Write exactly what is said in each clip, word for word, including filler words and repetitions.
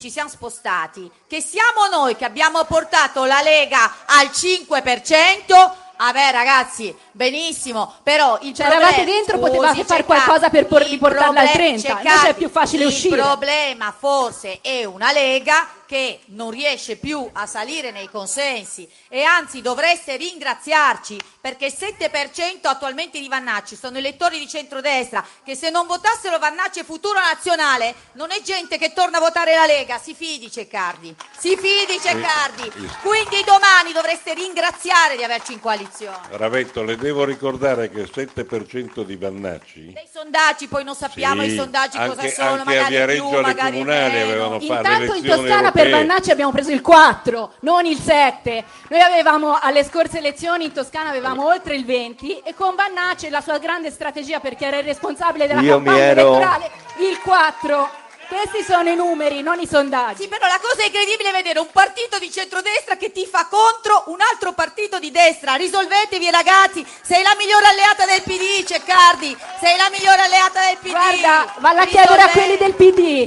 ci siamo spostati, che siamo noi che abbiamo portato la Lega al cinque per cento. Vabbè ragazzi, benissimo, però il cioè, problema... eravate dentro, potevate fare qualcosa per por- riportarla al trenta, invece è più facile il uscire. Il problema forse è una Lega che non riesce più a salire nei consensi e anzi dovreste ringraziarci perché il sette per cento attualmente di Vannacci sono elettori di centrodestra che se non votassero Vannacci e Futuro Nazionale non è gente che torna a votare la Lega, si fidi Ceccardi, si fidi Ceccardi, quindi domani dovreste ringraziare di averci in coalizione. Ravetto, le devo ricordare che il sette per cento di Vannacci... Dei sondaggi poi non sappiamo sì, i sondaggi anche, cosa sono, anche magari a Viareggio più, alle magari comunali meno. avevano fatto Intanto in elezioni Toscana europee. per Vannacci abbiamo preso il quattro, non il sette. Noi avevamo alle scorse elezioni in Toscana avevamo oltre il venti e con Vannacci la sua grande strategia perché era il responsabile della Io campagna ero... elettorale il quattro. Questi sono i numeri, non i sondaggi. Sì, però la cosa incredibile è vedere un partito di centrodestra che tifa contro un altro partito di destra. Risolvetevi ragazzi, sei la migliore alleata del P D, Ceccardi, sei la migliore alleata del P D. Guarda, valla a chiedere a quelli del P D.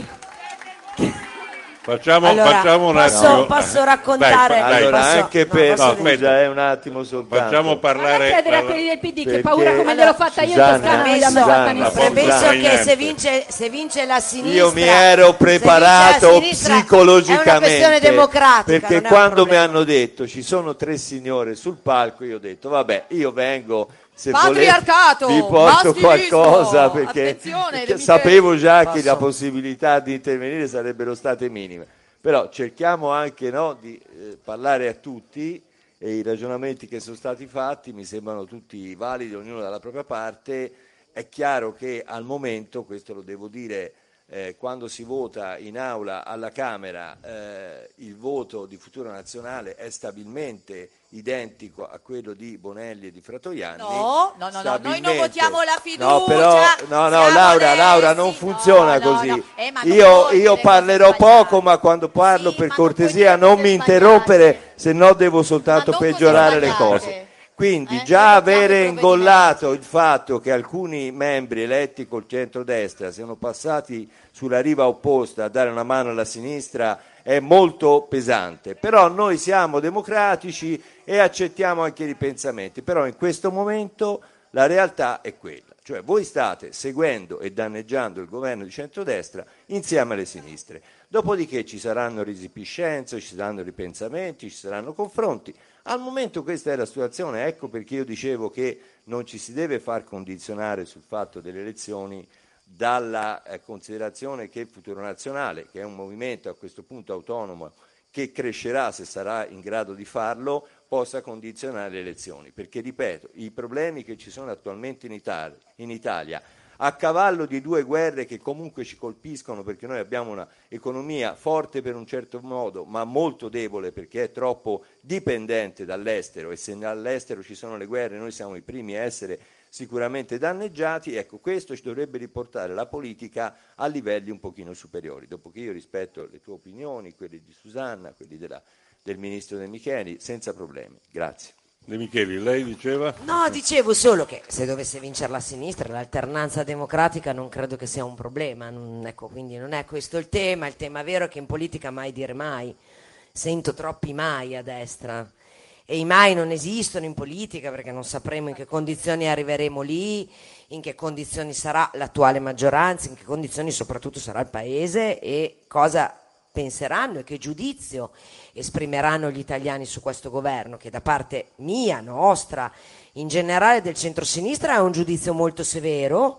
Facciamo, allora, facciamo un posso, attimo. posso raccontare? Dai, dai. Allora, posso, anche no, per posso scusa, dire. è un attimo soltanto. Facciamo Valla a parlare. chiedere a parla- quelli del P D che Perché- paura come Allora, gliel'ho fatta io in Susanna, Toscana, non gli ha mai Susanna, fatta nessuno. Susanna, Penso che niente. se vince, se vince la sinistra Io mi ero se preparato vince la sinistra, psicologicamente è una questione democratica, perché non è un quando mi problema. hanno detto ci sono tre signore sul palco io ho detto vabbè io vengo se Patriarcato, volete vi porto maschilismo, qualcosa perché attenzione, che De sapevo già Posso? che la possibilità di intervenire sarebbero state minime, però cerchiamo anche no, di eh, parlare a tutti e i ragionamenti che sono stati fatti mi sembrano tutti validi, ognuno dalla propria parte. È chiaro che al momento, questo lo devo dire, eh, quando si vota in aula alla Camera eh, il voto di Futuro Nazionale è stabilmente identico a quello di Bonelli e di Fratoianni. No, no, no, no, noi non stabilmente. votiamo la fiducia. No, però, no, no, siamo Laura, onesti. Laura, non No, funziona no, così. no. Eh, ma non Io, puoi dire io cose parlerò sbagliate. poco, ma quando parlo Sì, per ma non puoi cortesia dire non cose mi sbagliate. interrompere, se no devo soltanto Ma non così peggiorare le sbagliate. cose. Quindi Eh, già ne avere votiamo i ingollato il fatto che alcuni membri eletti col centrodestra siano passati sulla riva opposta a dare una mano alla sinistra è molto pesante, però noi siamo democratici e accettiamo anche i ripensamenti, però in questo momento la realtà è quella, cioè voi state seguendo e danneggiando il governo di centrodestra insieme alle sinistre, dopodiché ci saranno resipiscenze, ci saranno ripensamenti, ci saranno confronti. Al momento questa è la situazione, ecco perché io dicevo che non ci si deve far condizionare sul fatto delle elezioni dalla eh, considerazione che il Futuro Nazionale, che è un movimento a questo punto autonomo che crescerà se sarà in grado di farlo, possa condizionare le elezioni, perché ripeto, i problemi che ci sono attualmente in Italia, in Italia a cavallo di due guerre che comunque ci colpiscono perché noi abbiamo una economia forte per un certo modo ma molto debole perché è troppo dipendente dall'estero e se all'estero ci sono le guerre noi siamo i primi a essere sicuramente danneggiati, ecco questo ci dovrebbe riportare la politica a livelli un pochino superiori, dopo che io rispetto le tue opinioni, quelle di Susanna, quelli della, del Ministro De Micheli, senza problemi. Grazie. De Micheli, lei diceva? No, dicevo solo che se dovesse vincere la sinistra, l'alternanza democratica non credo che sia un problema. Non, ecco, quindi non è questo il tema. Il tema vero è che in politica mai dire mai. Sento troppi mai a destra. E i mai non esistono in politica perché non sapremo in che condizioni arriveremo lì, in che condizioni sarà l'attuale maggioranza, in che condizioni soprattutto sarà il Paese e cosa penseranno e che giudizio esprimeranno gli italiani su questo governo che da parte mia, nostra, in generale del centrosinistra è un giudizio molto severo,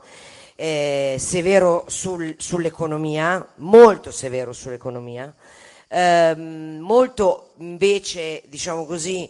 eh, severo sul, sull'economia, molto severo sull'economia, ehm, molto invece diciamo così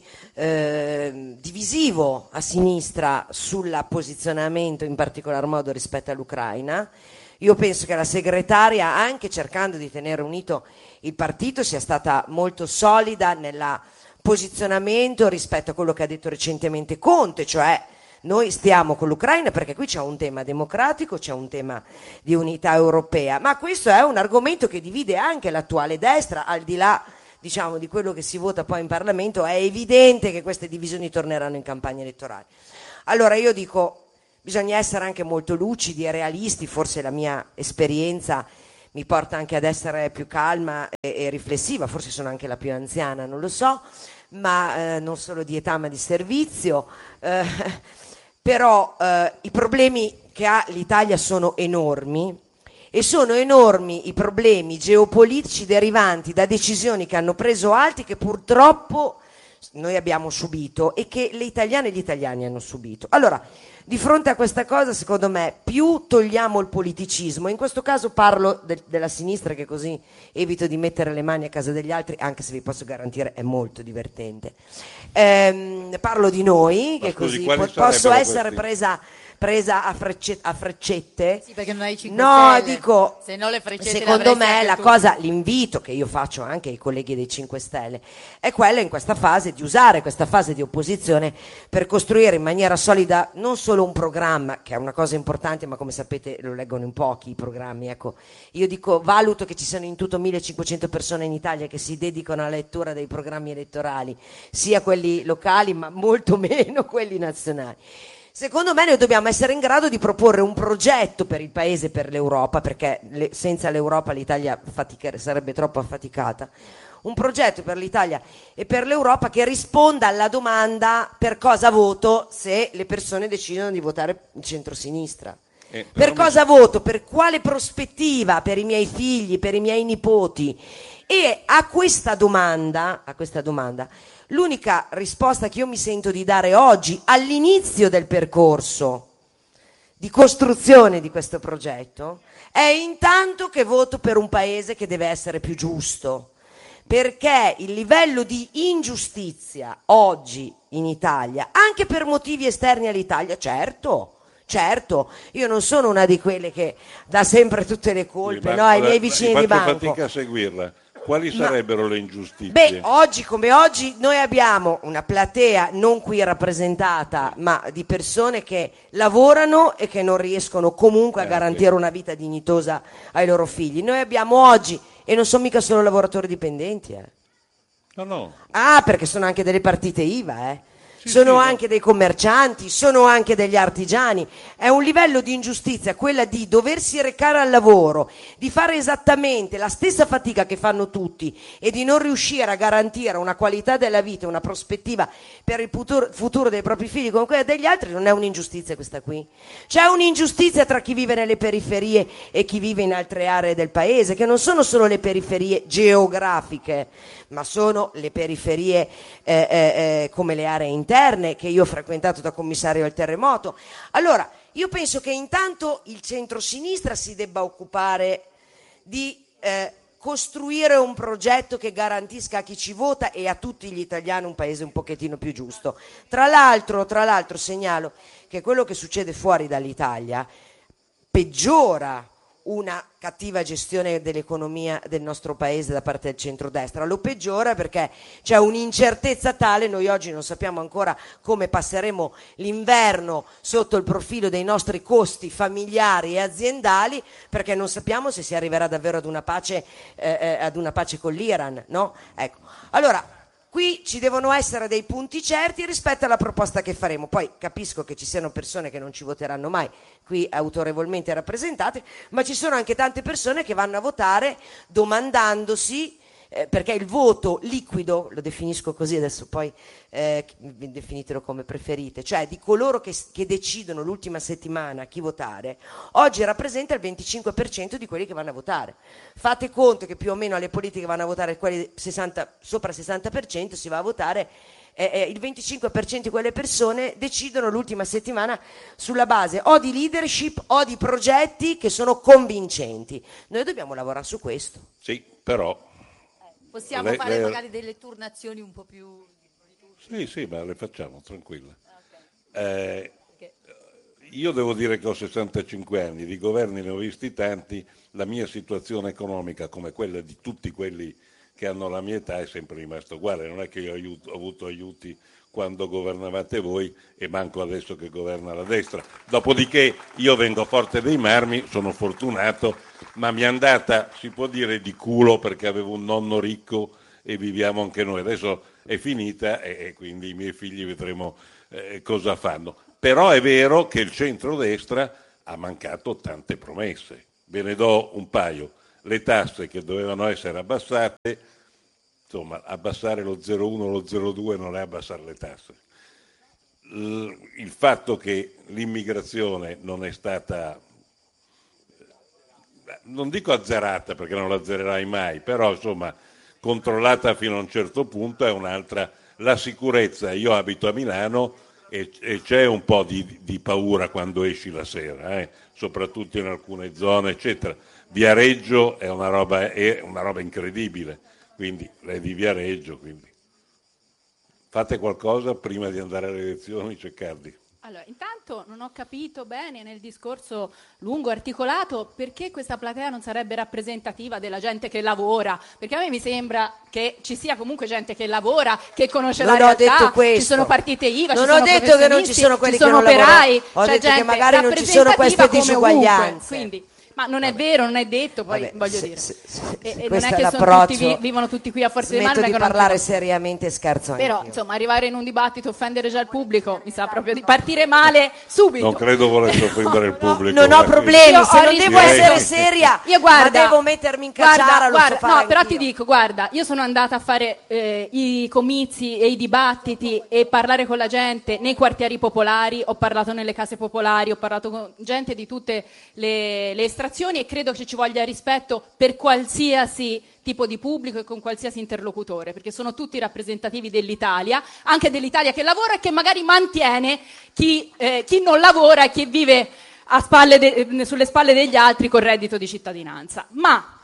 eh, divisivo a sinistra sul posizionamento in particolar modo rispetto all'Ucraina. Io penso che la segretaria, anche cercando di tenere unito il partito, sia stata molto solida nel posizionamento rispetto a quello che ha detto recentemente Conte, cioè noi stiamo con l'Ucraina perché qui c'è un tema democratico, c'è un tema di unità europea, ma questo è un argomento che divide anche l'attuale destra, al di là diciamo di quello che si vota poi in Parlamento, è evidente che queste divisioni torneranno in campagna elettorale. Allora io dico, bisogna essere anche molto lucidi e realisti, forse la mia esperienza mi porta anche ad essere più calma e, e riflessiva, forse sono anche la più anziana, non lo so, ma eh, non solo di età ma di servizio, eh, però eh, i problemi che ha l'Italia sono enormi e sono enormi i problemi geopolitici derivanti da decisioni che hanno preso altri che purtroppo noi abbiamo subito e che le italiane e gli italiani hanno subito. Allora, di fronte a questa cosa, secondo me, più togliamo il politicismo, in questo caso parlo de- della sinistra, che così evito di mettere le mani a casa degli altri, anche se vi posso garantire è molto divertente. Ehm, parlo di noi, Ma che scusi, così quali po- posso sarebbero essere questi? presa presa a, frecce- a freccette. Sì, perché non hai cinque No, Stelle. dico, Se no le freccette le secondo avresti me anche la tu. cosa, l'invito che io faccio anche ai colleghi dei cinque Stelle è quello in questa fase di usare questa fase di opposizione per costruire in maniera solida non solo un programma, che è una cosa importante, ma come sapete lo leggono in pochi i programmi, ecco. Io dico, valuto che ci siano in tutto millecinquecento persone in Italia che si dedicano alla lettura dei programmi elettorali, sia quelli locali ma molto meno quelli nazionali. Secondo me noi dobbiamo essere in grado di proporre un progetto per il Paese e per l'Europa, perché le, senza l'Europa l'Italia fatica, sarebbe troppo affaticata, un progetto per l'Italia e per l'Europa che risponda alla domanda per cosa voto se le persone decidono di votare il centrosinistra. Eh, per però cosa voto? Per quale prospettiva per i miei figli, per i miei nipoti? E a questa domanda, a questa domanda l'unica risposta che io mi sento di dare oggi, all'inizio del percorso di costruzione di questo progetto, è intanto che voto per un Paese che deve essere più giusto, perché il livello di ingiustizia oggi in Italia, anche per motivi esterni all'Italia, certo, certo, io non sono una di quelle che dà sempre tutte le colpe, Ma- no, ai ma- miei vicini faccio di banco. fatica a seguirla. Quali Ma- sarebbero le ingiustizie? Beh, oggi come oggi noi abbiamo una platea non qui rappresentata, ma di persone che lavorano e che non riescono comunque a Eh, garantire una vita dignitosa ai loro figli. Noi abbiamo oggi, e non sono mica solo lavoratori dipendenti, eh. No, no. Ah, perché sono anche delle partite I V A, eh. Sì, sono sì, anche dei commercianti, sono anche degli artigiani. È un livello di ingiustizia quella di doversi recare al lavoro, di fare esattamente la stessa fatica che fanno tutti e di non riuscire a garantire una qualità della vita, una prospettiva per il futuro, futuro dei propri figli come quella degli altri. Non è un'ingiustizia questa qui. C'è un'ingiustizia tra chi vive nelle periferie e chi vive in altre aree del paese, che non sono solo le periferie geografiche, ma sono le periferie eh, eh, eh, come le aree interne che io ho frequentato da commissario al terremoto. Allora, io penso che intanto il centrosinistra si debba occupare di eh, costruire un progetto che garantisca a chi ci vota e a tutti gli italiani un paese un pochettino più giusto. Tra l'altro, tra l'altro segnalo che quello che succede fuori dall'Italia peggiora una cattiva gestione dell'economia del nostro paese da parte del centrodestra. Lo peggiora perché c'è un'incertezza tale, noi oggi non sappiamo ancora come passeremo l'inverno sotto il profilo dei nostri costi familiari e aziendali, perché non sappiamo se si arriverà davvero ad una pace, eh, eh, ad una pace con l'Iran, no? Ecco. Allora, qui ci devono essere dei punti certi rispetto alla proposta che faremo. Poi capisco che ci siano persone che non ci voteranno mai, qui autorevolmente rappresentate, ma ci sono anche tante persone che vanno a votare domandandosi, eh, perché il voto liquido, lo definisco così, adesso poi eh, definitelo come preferite, cioè di coloro che, che decidono l'ultima settimana chi votare, oggi rappresenta il venticinque per cento di quelli che vanno a votare. Fate conto che più o meno alle politiche vanno a votare quelli sessanta, sopra il sessanta per cento, si va a votare eh, eh, il venticinque per cento di quelle persone decidono l'ultima settimana sulla base o di leadership o di progetti che sono convincenti. Noi dobbiamo lavorare su questo. Sì, però... Possiamo Lei- fare lei- magari delle turnazioni un po' più... Sì, sì, ma le facciamo, tranquilla. Eh, io devo dire che ho sessantacinque anni, di governi ne ho visti tanti, la mia situazione economica, come quella di tutti quelli che hanno la mia età, è sempre rimasta uguale. Non è che io aiuto- ho avuto aiuti quando governavate voi e manco adesso che governa la destra. Dopodiché io vengo forte dei marmi, sono fortunato, ma mi è andata, si può dire, di culo, perché avevo un nonno ricco e viviamo anche noi. Adesso è finita e, e quindi i miei figli vedremo eh, cosa fanno. Però è vero che il centrodestra ha mancato tante promesse. Ve ne do un paio. le tasse che dovevano essere abbassate, insomma, abbassare lo zero virgola uno o lo zero virgola due non è abbassare le tasse. Il fatto che l'immigrazione non è stata, non dico azzerata perché non l'azzererai mai, però insomma controllata fino a un certo punto è un'altra. La sicurezza, io abito a Milano e, e c'è un po' di, di paura quando esci la sera, eh, soprattutto in alcune zone, eccetera. Viareggio è una roba, è una roba incredibile, quindi lei di Viareggio, quindi fate qualcosa prima di andare alle elezioni, Ceccardi. Allora, intanto non ho capito bene nel discorso lungo articolato perché questa platea non sarebbe rappresentativa della gente che lavora, perché a me mi sembra che ci sia comunque gente che lavora, che conosce Non la ho realtà, detto questo. ci sono partite I V A, Non ci ho sono detto che non ci sono quelli ci sono che non operai, lavorano. Ho c'è detto che gente magari non ci sono queste rappresentativa come disuguaglianze. ovunque, quindi ma non è vero, non è detto, poi Vabbè, voglio se- dire. se- se- e, se e non questo è è che sono l'approccio, tutti, vi- vivono tutti qui a Forza di Mare, smetto non è di che non parlare conoscono. seriamente, scherzo Però, anch'io. insomma, arrivare in un dibattito, offendere già il pubblico, mi sa proprio di partire male subito. Non credo volesse offendere il pubblico. Non ho guardi. problemi, Io se ho non ris- devo Direi- essere seria, Io guarda, ma devo mettermi in guarda, cacciara, lo guarda, so fare no, però anch'io. ti dico, guarda, io sono andata a fare eh, i comizi e i dibattiti e parlare con la gente nei quartieri popolari, ho parlato nelle case popolari, ho parlato con gente di tutte le, le estrazioni e credo che ci voglia rispetto per qualsiasi tipo di pubblico e con qualsiasi interlocutore, perché sono tutti rappresentativi dell'Italia, anche dell'Italia che lavora e che magari mantiene chi, eh, chi non lavora e chi vive a spalle de- sulle spalle degli altri col reddito di cittadinanza. Ma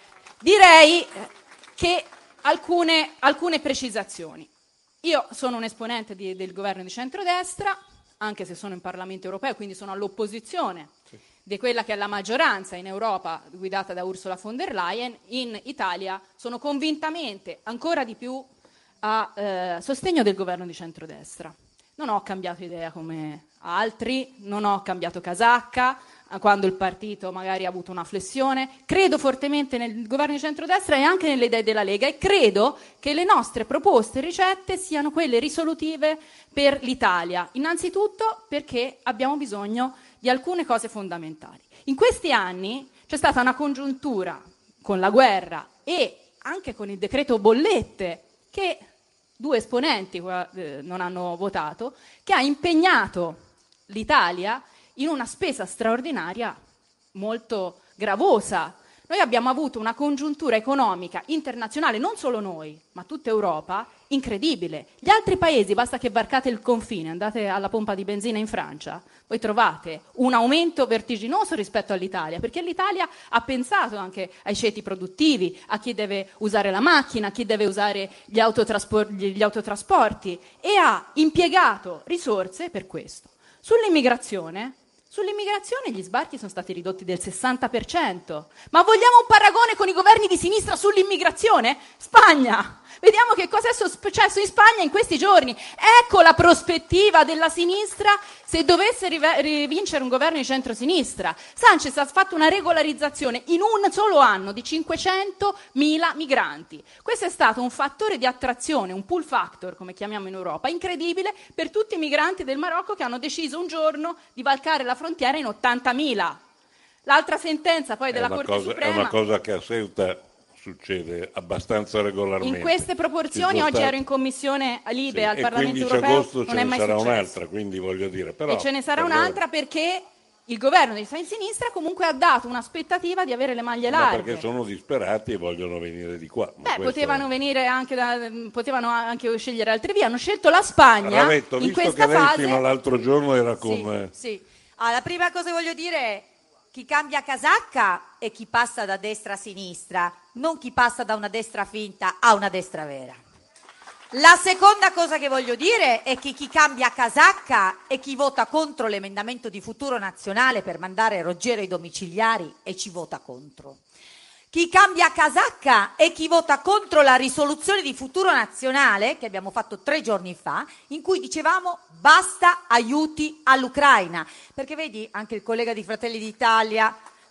direi che alcune, alcune precisazioni. Io sono un esponente di- del governo di centrodestra, anche se sono in Parlamento europeo, quindi sono all'opposizione di quella che è la maggioranza in Europa guidata da Ursula von der Leyen. In Italia sono convintamente ancora di più a eh, sostegno del governo di centrodestra. Non ho cambiato idea come altri, non ho cambiato casacca eh, quando il partito magari ha avuto una flessione. Credo fortemente nel governo di centrodestra e anche nelle idee della Lega e credo che le nostre proposte e ricette siano quelle risolutive per l'Italia. Innanzitutto perché abbiamo bisogno di alcune cose fondamentali. In questi anni c'è stata una congiuntura con la guerra e anche con il decreto bollette che due esponenti eh, non hanno votato, che ha impegnato l'Italia in una spesa straordinaria molto gravosa. Noi abbiamo avuto una congiuntura economica internazionale, non solo noi, ma tutta Europa, incredibile. Gli altri paesi, basta che varcate il confine, andate alla pompa di benzina in Francia, voi trovate un aumento vertiginoso rispetto all'Italia, perché l'Italia ha pensato anche ai ceti produttivi, a chi deve usare la macchina, a chi deve usare gli, autotraspor- gli autotrasporti e ha impiegato risorse per questo. Sull'immigrazione, sull'immigrazione gli sbarchi sono stati ridotti del sessanta per cento, ma vogliamo un paragone con i governi di sinistra sull'immigrazione? Spagna! Vediamo che cosa è successo in Spagna in questi giorni. Ecco la prospettiva della sinistra se dovesse rive- rivincere un governo di centrosinistra. Sanchez ha fatto una regolarizzazione in un solo anno di cinquecentomila migranti. Questo è stato un fattore di attrazione, un pull factor, come chiamiamo in Europa, incredibile per tutti i migranti del Marocco che hanno deciso un giorno di valcare la frontiera in ottantamila. L'altra sentenza poi È della una Corte cosa- Suprema... È una cosa che a Ceuta succede abbastanza regolarmente. In queste proporzioni, Ci sono oggi stati- ero in commissione a Libe Sì, al e Parlamento quindici europeo, agosto ce non è ne mai sarà successo. un'altra, quindi voglio dire, però, E ce ne sarà per un'altra perché il governo di sinistra comunque ha dato un'aspettativa di avere le maglie loro- ma larghe. perché sono disperati e vogliono venire di qua. Ma Beh, questo potevano è- venire anche da, potevano anche scegliere altre vie, hanno scelto la Spagna Ravetto, in visto questa che lei fase. fino all'altro giorno era con... Sì, eh, sì. Ah, la prima cosa che voglio dire è chi cambia casacca è chi passa da destra a sinistra, non chi passa da una destra finta a una destra vera. La seconda cosa che voglio dire è che chi cambia casacca è chi vota contro l'emendamento di Futuro Nazionale per mandare Roggero ai domiciliari e ci vota contro. Chi cambia casacca è chi vota contro la risoluzione di Futuro Nazionale che abbiamo fatto tre giorni fa, in cui dicevamo basta aiuti all'Ucraina. Perché vedi, anche il collega di Fratelli d'Italia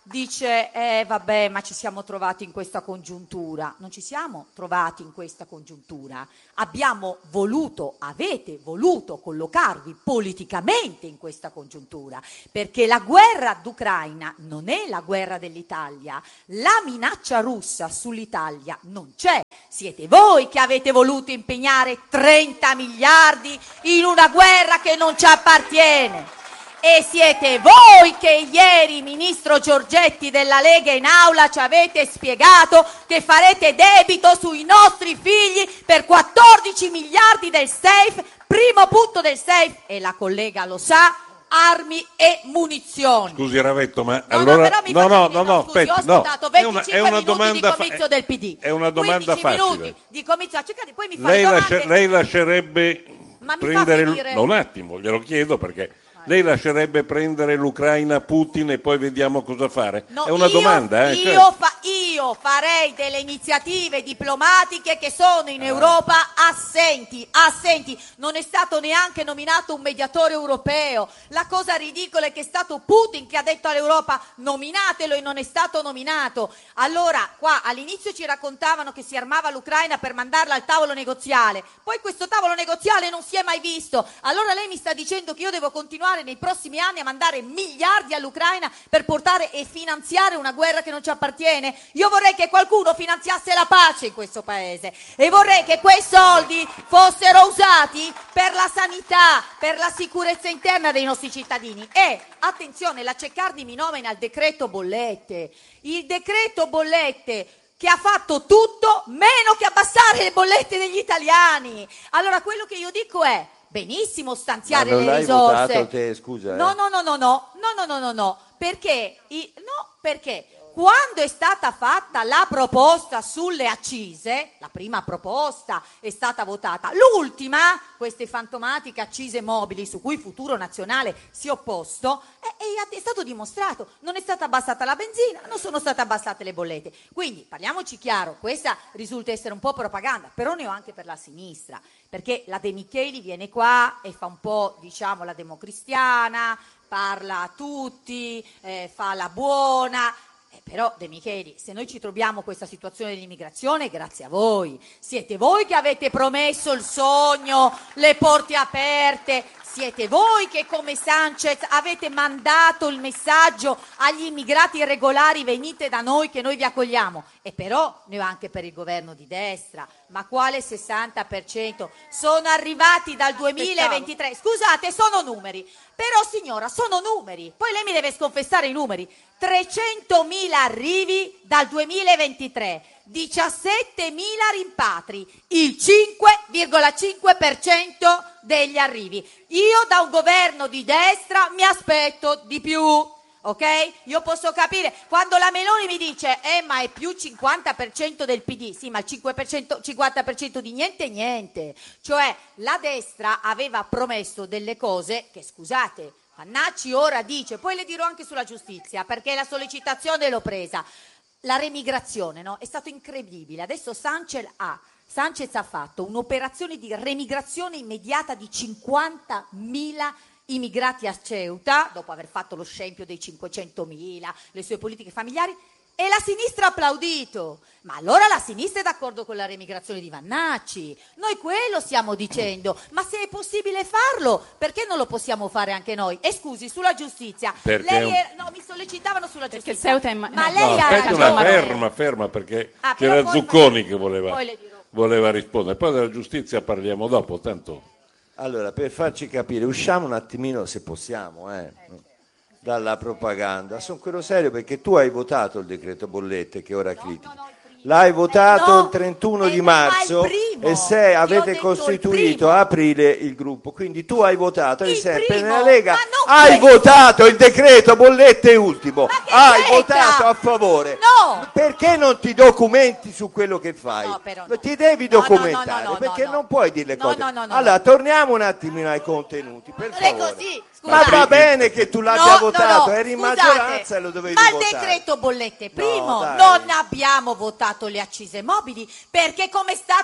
dice eh vabbè, ma ci siamo trovati in questa congiuntura. Non ci siamo trovati in questa congiuntura, abbiamo voluto, avete voluto collocarvi politicamente in questa congiuntura, perché la guerra d'Ucraina non è la guerra dell'Italia, la minaccia russa sull'Italia non c'è. Siete voi che avete voluto impegnare trenta miliardi in una guerra che non ci appartiene. E siete voi che ieri, ministro Giorgetti della Lega in aula, ci avete spiegato che farete debito sui nostri figli per quattordici miliardi del SAFE, primo punto del SAFE, e la collega lo sa, armi e munizioni. Scusi Ravetto, ma no, allora... No, no, no, no, no, scusi, aspetta, ho ascoltato no, venticinque è una, è una minuti domanda di comizio del P D. È una domanda facile. minuti di comizio, cercate, poi mi fa Lei, le lascia, domande. lei lascerebbe Ma mi prendere... fa finire? No, un attimo, glielo chiedo perché... Lei lascerebbe prendere l'Ucraina a Putin e poi vediamo cosa fare? No, è una io, domanda, eh? Io, Certo. fa, io farei delle iniziative diplomatiche che sono in Europa assenti, assenti. Non è stato neanche nominato un mediatore europeo. La cosa ridicola è che è stato Putin che ha detto all'Europa nominatelo e non è stato nominato. Allora, qua all'inizio ci raccontavano che si armava l'Ucraina per mandarla al tavolo negoziale. Poi questo tavolo negoziale non si è mai visto. Allora lei mi sta dicendo che io devo continuare nei prossimi anni a mandare miliardi all'Ucraina per portare e finanziare una guerra che non ci appartiene? Io vorrei che qualcuno finanziasse la pace in questo paese e vorrei che quei soldi fossero usati per la sanità, per la sicurezza interna dei nostri cittadini. E attenzione, la Ceccardi mi nomina il decreto bollette, il decreto bollette che ha fatto tutto meno che abbassare le bollette degli italiani. Allora quello che io dico è: benissimo stanziare Ma non le l'hai risorse. votato te, scusa, eh? No, no, no, no, no, no, no, no, no, no, perché, i, no, perché quando è stata fatta la proposta sulle accise, la prima proposta è stata votata, l'ultima, queste fantomatiche accise mobili su cui Futuro Nazionale si è opposto, è, è, è stato dimostrato, non è stata abbassata la benzina, non sono state abbassate le bollette. Quindi parliamoci chiaro, questa risulta essere un po' propaganda, però ne ho anche per la sinistra, perché la De Micheli viene qua e fa un po', diciamo, la democristiana, parla a tutti, eh, fa la buona. Eh, però De Micheli, se noi ci troviamo questa situazione dell'immigrazione, grazie a voi. Siete voi che avete promesso il sogno, le porte aperte. Siete voi che come Sanchez avete mandato il messaggio agli immigrati irregolari: venite da noi che noi vi accogliamo. E però ne ho anche per il governo di destra. Ma quale sessanta per cento? Sono arrivati dal duemilaventitré. Scusate, sono numeri. Però signora, sono numeri. Poi lei mi deve sconfessare i numeri. trecentomila arrivi dal duemilaventitré. diciassettemila rimpatri, il cinque virgola cinque per cento degli arrivi. Io da un governo di destra mi aspetto di più, ok? Io posso capire, quando la Meloni mi dice eh ma è più cinquanta per cento del P D, sì, ma il cinque per cento, cinquanta per cento di niente niente. Cioè la destra aveva promesso delle cose che, scusate, Pannacci ora dice, poi le dirò anche sulla giustizia, perché la sollecitazione l'ho presa. La remigrazione, no? È stato incredibile. Adesso Sanchez ha, Sanchez ha fatto un'operazione di remigrazione immediata di cinquantamila immigrati a Ceuta, dopo aver fatto lo scempio dei cinquecentomila, le sue politiche familiari, e la sinistra ha applaudito. Ma allora la sinistra è d'accordo con la remigrazione di Vannacci. Noi quello stiamo dicendo. Ma se è possibile farlo, perché non lo possiamo fare anche noi? E scusi, sulla giustizia. Perché lei un... era... No, mi sollecitavano sulla Perché giustizia. Ceuta è ma... Ma no, lei No, ha aspetta una ragione. ferma, ferma, perché Ah, però c'era poi Zucconi magari- che voleva, poi le dirò. voleva rispondere. Poi della giustizia parliamo dopo, tanto... Allora, per farci capire, usciamo un attimino, se possiamo, eh, dalla propaganda. Sono quello serio, perché tu hai votato il decreto bollette che ora critichi. L'hai votato no, il trentuno eh, di ma il marzo primo. e se Io ho avete detto il costituito primo. a aprile il gruppo, quindi tu hai votato, Il hai sempre primo, nella Lega, ma non hai questo. votato il decreto bollette ultimo, Ma che hai c'entra? votato a favore. No. Perché non ti documenti su quello che fai? No, però no. Ti devi No, no, documentare, no, no, no, perché no. non puoi dire le No, cose. no, no, no, allora, no. torniamo un attimino ai contenuti, per Non è favore. così, Ma scusate. va bene che tu l'abbia No, votato, no, no, eri in scusate, maggioranza e lo dovevi ma votare. il decreto bollette primo, dai. non abbiamo votato le accise mobili perché, come è stato dimostrato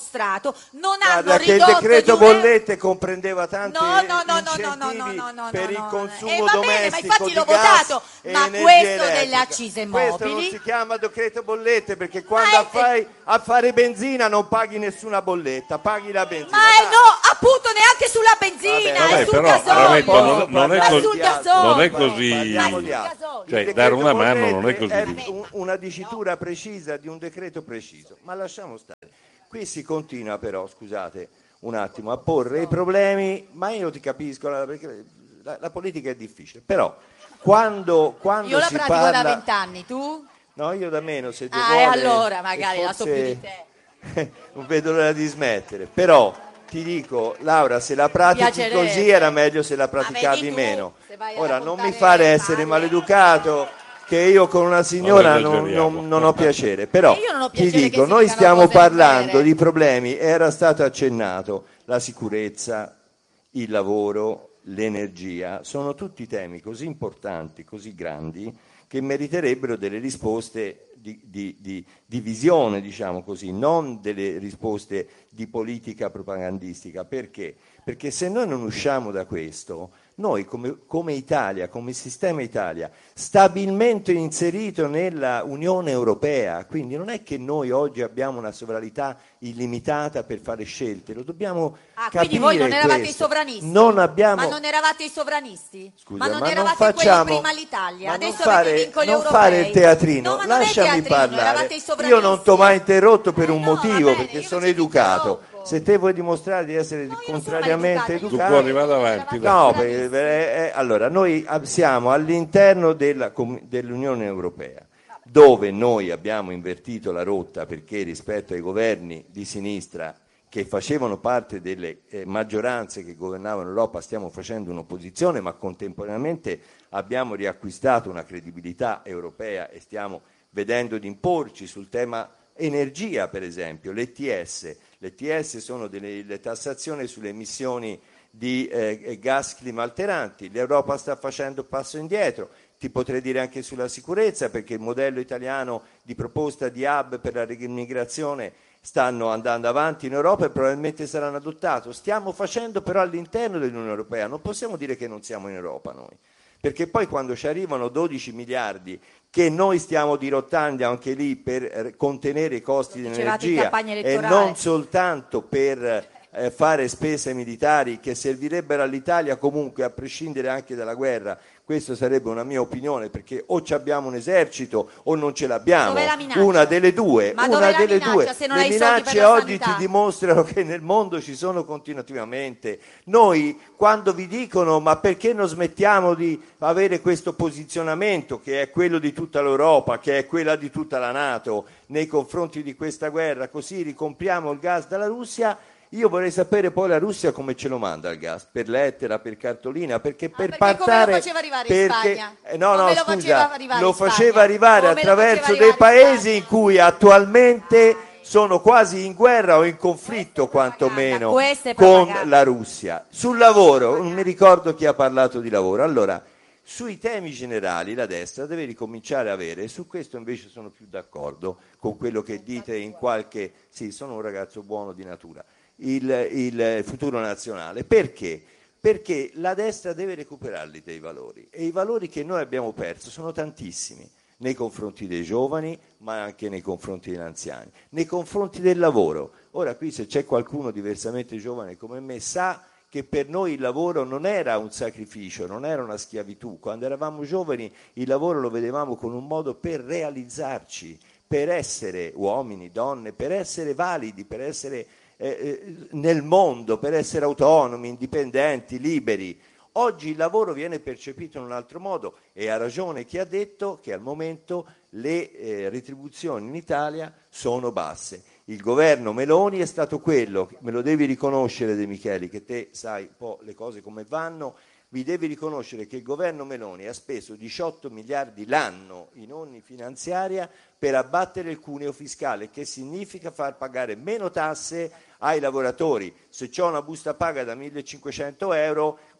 dimostrato, non Guarda hanno che il ridotto decreto di un euro- bollette comprendeva tanti No, no, no, no, incentivi no, no, no, no, per no, il no. consumo Eh, va bene, ma domestico infatti di l'ho gas votato, e ma energia questo elettrica. delle accise Questo non mobili- si chiama decreto bollette, perché quando è- fai a fare benzina non paghi nessuna bolletta, paghi la benzina. Ma eh, Dai. no, appunto neanche sulla benzina, Vabbè, è Vabbè, sul però, gasolio. Ravetto, non- non è Ma così- sul gasolio. non è Ma così- parliamo Ma di sul altro. gasolio. Cioè, Il dare decreto una mano non è bollette così è difficile. un- una dicitura precisa di un decreto preciso, ma lasciamo stare. Qui si continua però, scusate un attimo, a porre i problemi, ma io ti capisco, la- perché la, la politica è difficile, però quando, quando Io la si pratico parla... da vent'anni, tu? No, io da meno, se Dio Ah, vuole, e allora e magari la so più di forse te. non vedo l'ora di smettere, però ti dico, Laura, se la pratichi piacerebbe. così era meglio se la Ma vedi praticavi tu, meno. se vai a Ora, non mi raccontare fare essere palle. maleducato, che io con una signora Non non, esageriamo. non- non ho piacere, però E io non ho ti piacere che dico, si noi dicano stiamo cose parlando vere. di problemi, era stato accennato, la sicurezza, il lavoro, l'energia, sono tutti temi così importanti, così grandi, che meriterebbero delle risposte di, di- di- di visione, diciamo così, non delle risposte di politica propagandistica. Perché? Perché se noi non usciamo da questo, noi come, come Italia, come sistema Italia, stabilmente inserito nella Unione Europea, quindi non è che noi oggi abbiamo una sovranità illimitata per fare scelte, lo dobbiamo Ah, capire quindi voi non eravate questo. i sovranisti? Non abbiamo... Ma non eravate i sovranisti? Scusa, ma non ma non eravate facciamo- quelli prima l'Italia? ma non Adesso fare, avete i vincoli non europei. fare il teatrino, No, ma non è lasciami teatrino, parlare. eravate i sovranisti. Io non ti ho mai interrotto per Eh un no, motivo, va bene, perché io sono non ti educato. interrompo. Se te vuoi dimostrare di essere No, io non sono contrariamente maleducata, Tu io educato, fuori, vada avanti. dai. no, Bravissimi. perché, eh, eh, allora noi ab- siamo all'interno della com- dell'Unione Europea, dove noi abbiamo invertito la rotta, perché rispetto ai governi di sinistra che facevano parte delle eh, maggioranze che governavano l'Europa stiamo facendo un'opposizione, ma contemporaneamente abbiamo riacquistato una credibilità europea e stiamo vedendo di imporci sul tema energia, per esempio, l'E T S. L'E T S sono delle le tassazioni sulle emissioni di eh, gas climalteranti. L'Europa sta facendo passo indietro. Ti potrei dire anche sulla sicurezza, perché il modello italiano di proposta di hub per la immigrazione stanno andando avanti in Europa e probabilmente saranno adottato. Stiamo facendo però all'interno dell'Unione Europea, non possiamo dire che non siamo in Europa noi, perché poi quando ci arrivano dodici miliardi che noi stiamo dirottando anche lì per contenere i costi Lo dicevate in dell'energia campagna e elettorale. non soltanto per eh, fare spese militari che servirebbero all'Italia comunque a prescindere anche dalla guerra. Questa sarebbe una mia opinione, perché o ci abbiamo un esercito o non ce l'abbiamo, Dov'è la minaccia? una delle due. Ma una dov'è la delle minaccia due. se non Le hai i soldi per minacce la oggi sanità? ti dimostrano che nel mondo ci sono continuativamente. Noi quando vi dicono ma perché non smettiamo di avere questo posizionamento che è quello di tutta l'Europa, che è quella di tutta la NATO nei confronti di questa guerra, così ricompriamo il gas dalla Russia. Io vorrei sapere poi la Russia come ce lo manda il gas, per lettera, per cartolina, perché per perché come lo partare faceva arrivare in perché- Spagna? eh, no, Come no, lo scusa, faceva arrivare lo in Spagna? faceva arrivare Come lo attraverso faceva dei arrivare in paesi Spagna? in cui attualmente sono quasi in guerra o in conflitto quantomeno questa è con propaganda. la Russia. Sul lavoro, non mi ricordo chi ha parlato di lavoro. Allora, sui temi generali la destra deve ricominciare a avere, e su questo invece sono più d'accordo con quello che dite in qualche... Sì, sono un ragazzo buono di natura. Il, il futuro nazionale. Perché? Perché la destra deve recuperarli dei valori, e i valori che noi abbiamo perso sono tantissimi nei confronti dei giovani, ma anche nei confronti degli anziani, nei confronti del lavoro. Ora qui se c'è qualcuno diversamente giovane come me sa che per noi il lavoro non era un sacrificio, non era una schiavitù. Quando eravamo giovani il lavoro lo vedevamo come un modo per realizzarci, per essere uomini, donne, per essere validi, per essere eh, eh, nel mondo, per essere autonomi, indipendenti, liberi. Oggi il lavoro viene percepito in un altro modo, e ha ragione chi ha detto che al momento le eh, retribuzioni in Italia sono basse. Il governo Meloni è stato quello, me lo devi riconoscere De Micheli, che te sai un po' le cose come vanno, vi devi riconoscere che il governo Meloni ha speso diciotto miliardi l'anno in ogni finanziaria per abbattere il cuneo fiscale, che significa far pagare meno tasse ai lavoratori. Se c'ho una busta paga da millecinquecento euro,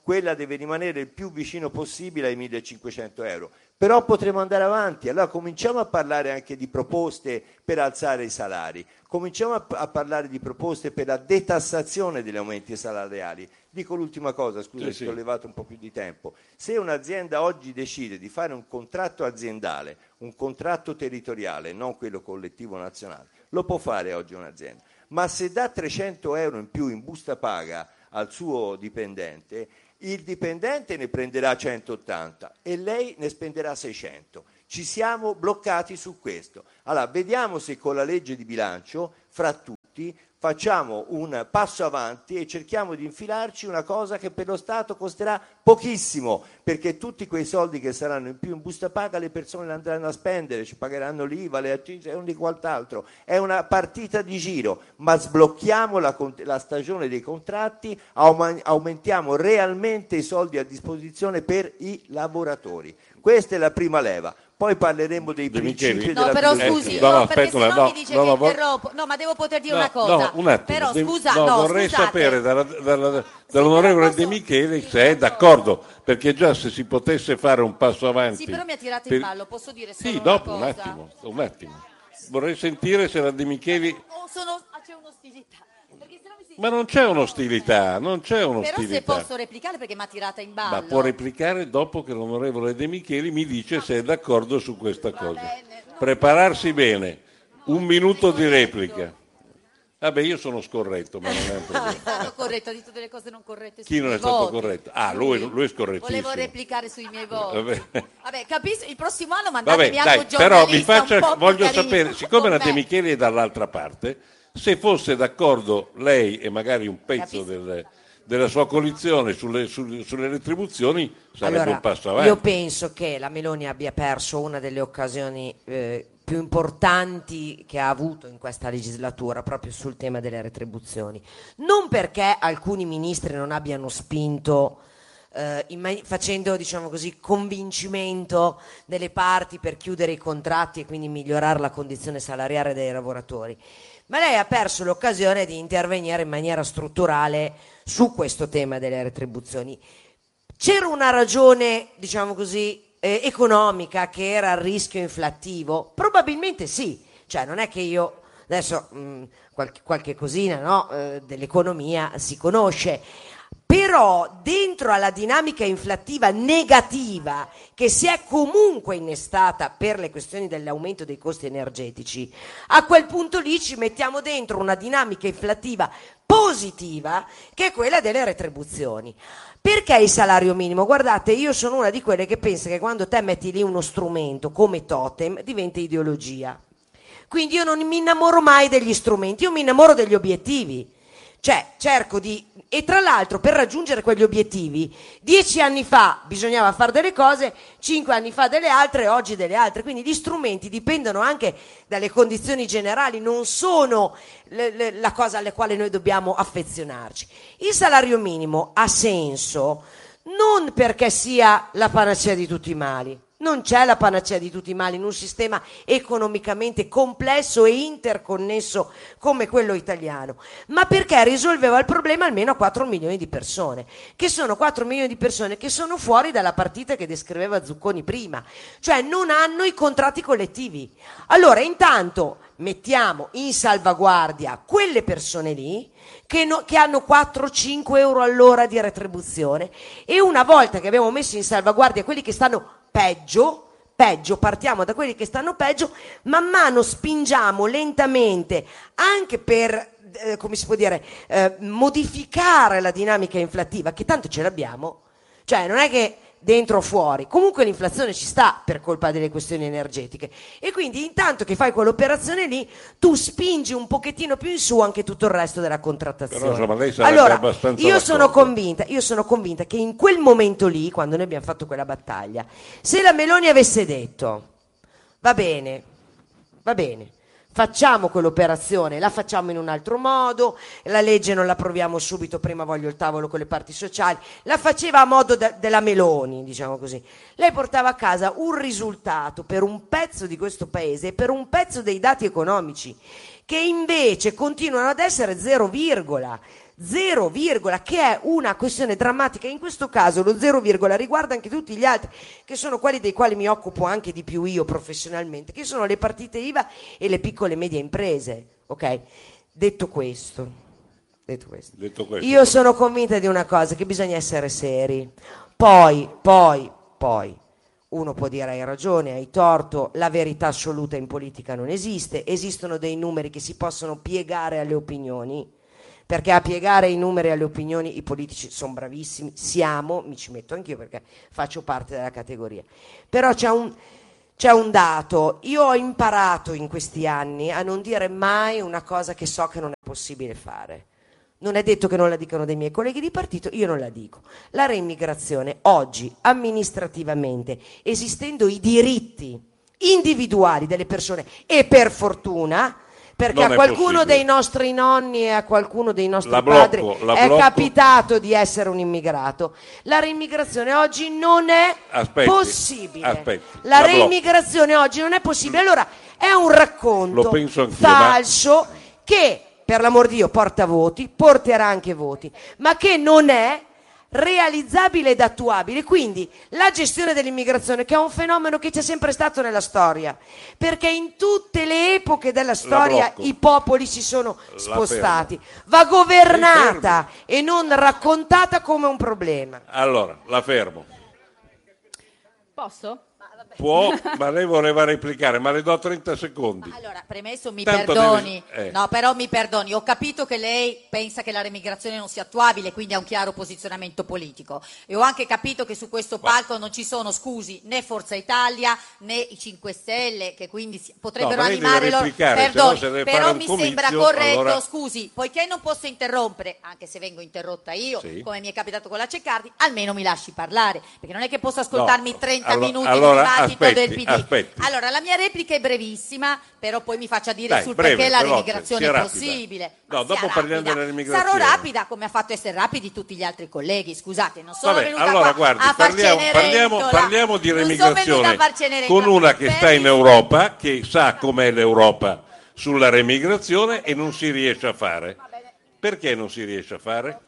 quella deve rimanere il più vicino possibile ai millecinquecento euro. Però potremo andare avanti, allora cominciamo a parlare anche di proposte per alzare i salari, cominciamo a, a parlare di proposte per la detassazione degli aumenti salariali. Dico l'ultima cosa, scusa, sì, sì. sì. Ho levato un po' più di tempo. Se un'azienda oggi decide di fare un contratto aziendale, un contratto territoriale, non quello collettivo nazionale, lo può fare oggi un'azienda, ma se dà trecento euro in più in busta paga al suo dipendente, il dipendente ne prenderà centottanta e lei ne spenderà seicento. Ci siamo bloccati su questo. Allora, vediamo se con la legge di bilancio, fra tutti, facciamo un passo avanti e cerchiamo di infilarci una cosa che per lo Stato costerà pochissimo, perché tutti quei soldi che saranno in più in busta paga le persone li andranno a spendere, ci pagheranno l'I V A, le accise e ogni quant'altro. È una partita di giro, ma sblocchiamo la, la stagione dei contratti, aum- aumentiamo realmente i soldi a disposizione per i lavoratori. Questa è la prima leva. Poi parleremo dei De principi Micheli. della No, però filosofia. scusi, Eh, no, no, no, perché aspetta, se no, no, mi dice no, che no, vo- interrompo. No, ma devo poter dire No, una cosa. no, un attimo. Però De- scusa, no, no, vorrei scusate. sapere dalla- dalla- dall'onorevole però posso- De Micheli sì, se è posso- d'accordo, perché già se si potesse fare un passo avanti. Sì, però mi ha tirato per- in ballo, posso dire solo Sì, una dopo, cosa? un attimo, un attimo. Vorrei sentire se la De Micheli... Oh, sono, ah, c'è un'ostilità. Perché sennò mi si- Ma non c'è un'ostilità, non c'è Però se un'ostilità. posso replicare perché mi ha tirata in ballo. Ma può replicare dopo che l'onorevole De Micheli mi dice se è d'accordo su questa cosa. Prepararsi bene, un minuto di replica. Vabbè, io sono scorretto, ma non è un problema. È stato corretto, ha detto delle cose non corrette Chi sui non miei è stato voti. corretto? Ah, lui, lui è scorrettissimo. Volevo replicare sui miei voti. Vabbè. Vabbè, capisco, il prossimo anno Vabbè, mandatemi anche dai, un però mi giornalista un faccia, po' più voglio carino sapere, siccome la con De me. Micheli è dall'altra parte, se fosse d'accordo lei e magari un pezzo Capisco. del- della sua coalizione sulle, sulle- sulle retribuzioni sarebbe Allora, un passo avanti. io penso che la Meloni abbia perso una delle occasioni eh, più importanti che ha avuto in questa legislatura proprio sul tema delle retribuzioni. Non perché alcuni ministri non abbiano spinto eh, in ma- facendo, diciamo così, convincimento delle parti per chiudere i contratti e quindi migliorare la condizione salariale dei lavoratori, ma lei ha perso l'occasione di intervenire in maniera strutturale su questo tema delle retribuzioni. C'era una ragione, diciamo così, eh, economica che era il rischio inflattivo? Probabilmente sì, cioè non è che io adesso mh, qualche, qualche cosina no, eh, dell'economia si conosce, però dentro alla dinamica inflattiva negativa che si è comunque innestata per le questioni dell'aumento dei costi energetici, a quel punto lì ci mettiamo dentro una dinamica inflattiva positiva che è quella delle retribuzioni. Perché il salario minimo? Guardate, io sono una di quelle che pensa che quando te metti lì uno strumento come totem diventa ideologia. Quindi io non mi innamoro mai degli strumenti, io mi innamoro degli obiettivi. Cioè cerco di, e tra l'altro per raggiungere quegli obiettivi dieci anni fa bisognava fare delle cose, cinque anni fa delle altre e oggi delle altre, quindi gli strumenti dipendono anche dalle condizioni generali, non sono le, le, la cosa alle quali noi dobbiamo affezionarci. Il salario minimo ha senso non perché sia la panacea di tutti i mali. Non c'è la panacea di tutti i mali in un sistema economicamente complesso e interconnesso come quello italiano, ma perché risolveva il problema almeno a quattro milioni di persone, che sono quattro milioni di persone che sono fuori dalla partita che descriveva Zucconi prima, cioè non hanno i contratti collettivi. Allora intanto mettiamo in salvaguardia quelle persone lì che, no, che hanno quattro cinque euro all'ora di retribuzione, e una volta che abbiamo messo in salvaguardia quelli che stanno peggio, peggio, partiamo da quelli che stanno peggio, man mano spingiamo lentamente anche per, eh, come si può dire, eh, modificare la dinamica inflattiva, che tanto ce l'abbiamo, cioè non è che dentro o fuori, comunque l'inflazione ci sta per colpa delle questioni energetiche, e quindi intanto che fai quell'operazione lì tu spingi un pochettino più in su anche tutto il resto della contrattazione. Però, insomma, lei sarebbe allora abbastanza io d'accordo. sono convinta io sono convinta che in quel momento lì, quando noi abbiamo fatto quella battaglia, se la Meloni avesse detto va bene, va bene, facciamo quell'operazione, la facciamo in un altro modo, la legge non la approviamo subito, prima voglio il tavolo con le parti sociali, la faceva a modo de- della Meloni, diciamo così. Lei portava a casa un risultato per un pezzo di questo paese e per un pezzo dei dati economici che invece continuano ad essere zero virgola. Zero virgola, che è una questione drammatica. In questo caso lo zero virgola riguarda anche tutti gli altri, che sono quelli dei quali mi occupo anche di più io professionalmente, che sono le partite I V A e le piccole e medie imprese. Ok? Detto questo, detto questo, Detto questo io sono convinta di una cosa, che bisogna essere seri. Poi, poi, poi, uno può dire hai ragione, hai torto, la verità assoluta in politica non esiste, esistono dei numeri che si possono piegare alle opinioni, perché a piegare i numeri alle opinioni i politici sono bravissimi, siamo, mi ci metto anch'io perché faccio parte della categoria, però c'è un, c'è un dato, io ho imparato in questi anni a non dire mai una cosa che so che non è possibile fare. Non è detto che non la dicano dei miei colleghi di partito, io non la dico. La reimmigrazione oggi, amministrativamente, esistendo i diritti individuali delle persone, e per fortuna, perché Non a è qualcuno possibile. dei nostri nonni e a qualcuno dei nostri La blocco, padri la è blocco. capitato di essere un immigrato, la reimmigrazione oggi non è Aspetti, possibile. aspetti, la la blocco. reimmigrazione oggi non è possibile. Allora è un Lo racconto penso anch'io, ma- falso che, per l'amor di Dio, porta voti, porterà anche voti, ma che non è realizzabile ed attuabile. Quindi la gestione dell'immigrazione, che è un fenomeno che c'è sempre stato nella storia, perché in tutte le epoche della storia blocco. i popoli si sono La spostati, va governata Mi e non raccontata come un problema. Allora, la fermo. Posso? Può, ma lei voleva replicare, ma le do trenta secondi. Allora, premesso, mi Tanto perdoni, deve- eh. no, però mi perdoni, ho capito che lei pensa che la remigrazione non sia attuabile, quindi ha un chiaro posizionamento politico, e ho anche capito che su questo palco non ci sono, scusi, né Forza Italia né i cinque Stelle, che quindi si- potrebbero No, ma lei animare deve loro. replicare, Perdoni, se no se deve però fare un mi comizio, sembra corretto, allora- scusi, poiché non posso interrompere, anche se vengo interrotta io, Sì. come mi è capitato con la Ceccardi, almeno mi lasci parlare, perché non è che posso ascoltarmi No, trenta allo- minuti allora, di dibattito aspetti, del P D. aspetti. Allora, la mia replica è brevissima, però poi mi faccia dire Dai, sul breve, perché la veloce, remigrazione sia è rapida. possibile. No, Ma dopo sia parliamo rapida. dell'immigrazione. Sarò rapida come ha fatto essere rapidi tutti gli altri colleghi, scusate, non sono Vabbè, venuta allora qua guardi, a far parliamo, parliamo, Cenerentola. parliamo di Non sono venuta a remigrazione far Cenerentola. con una che sta in Benissimo. Europa, che sa com'è l'Europa sulla remigrazione e non si riesce a fare. Perché non si riesce a fare?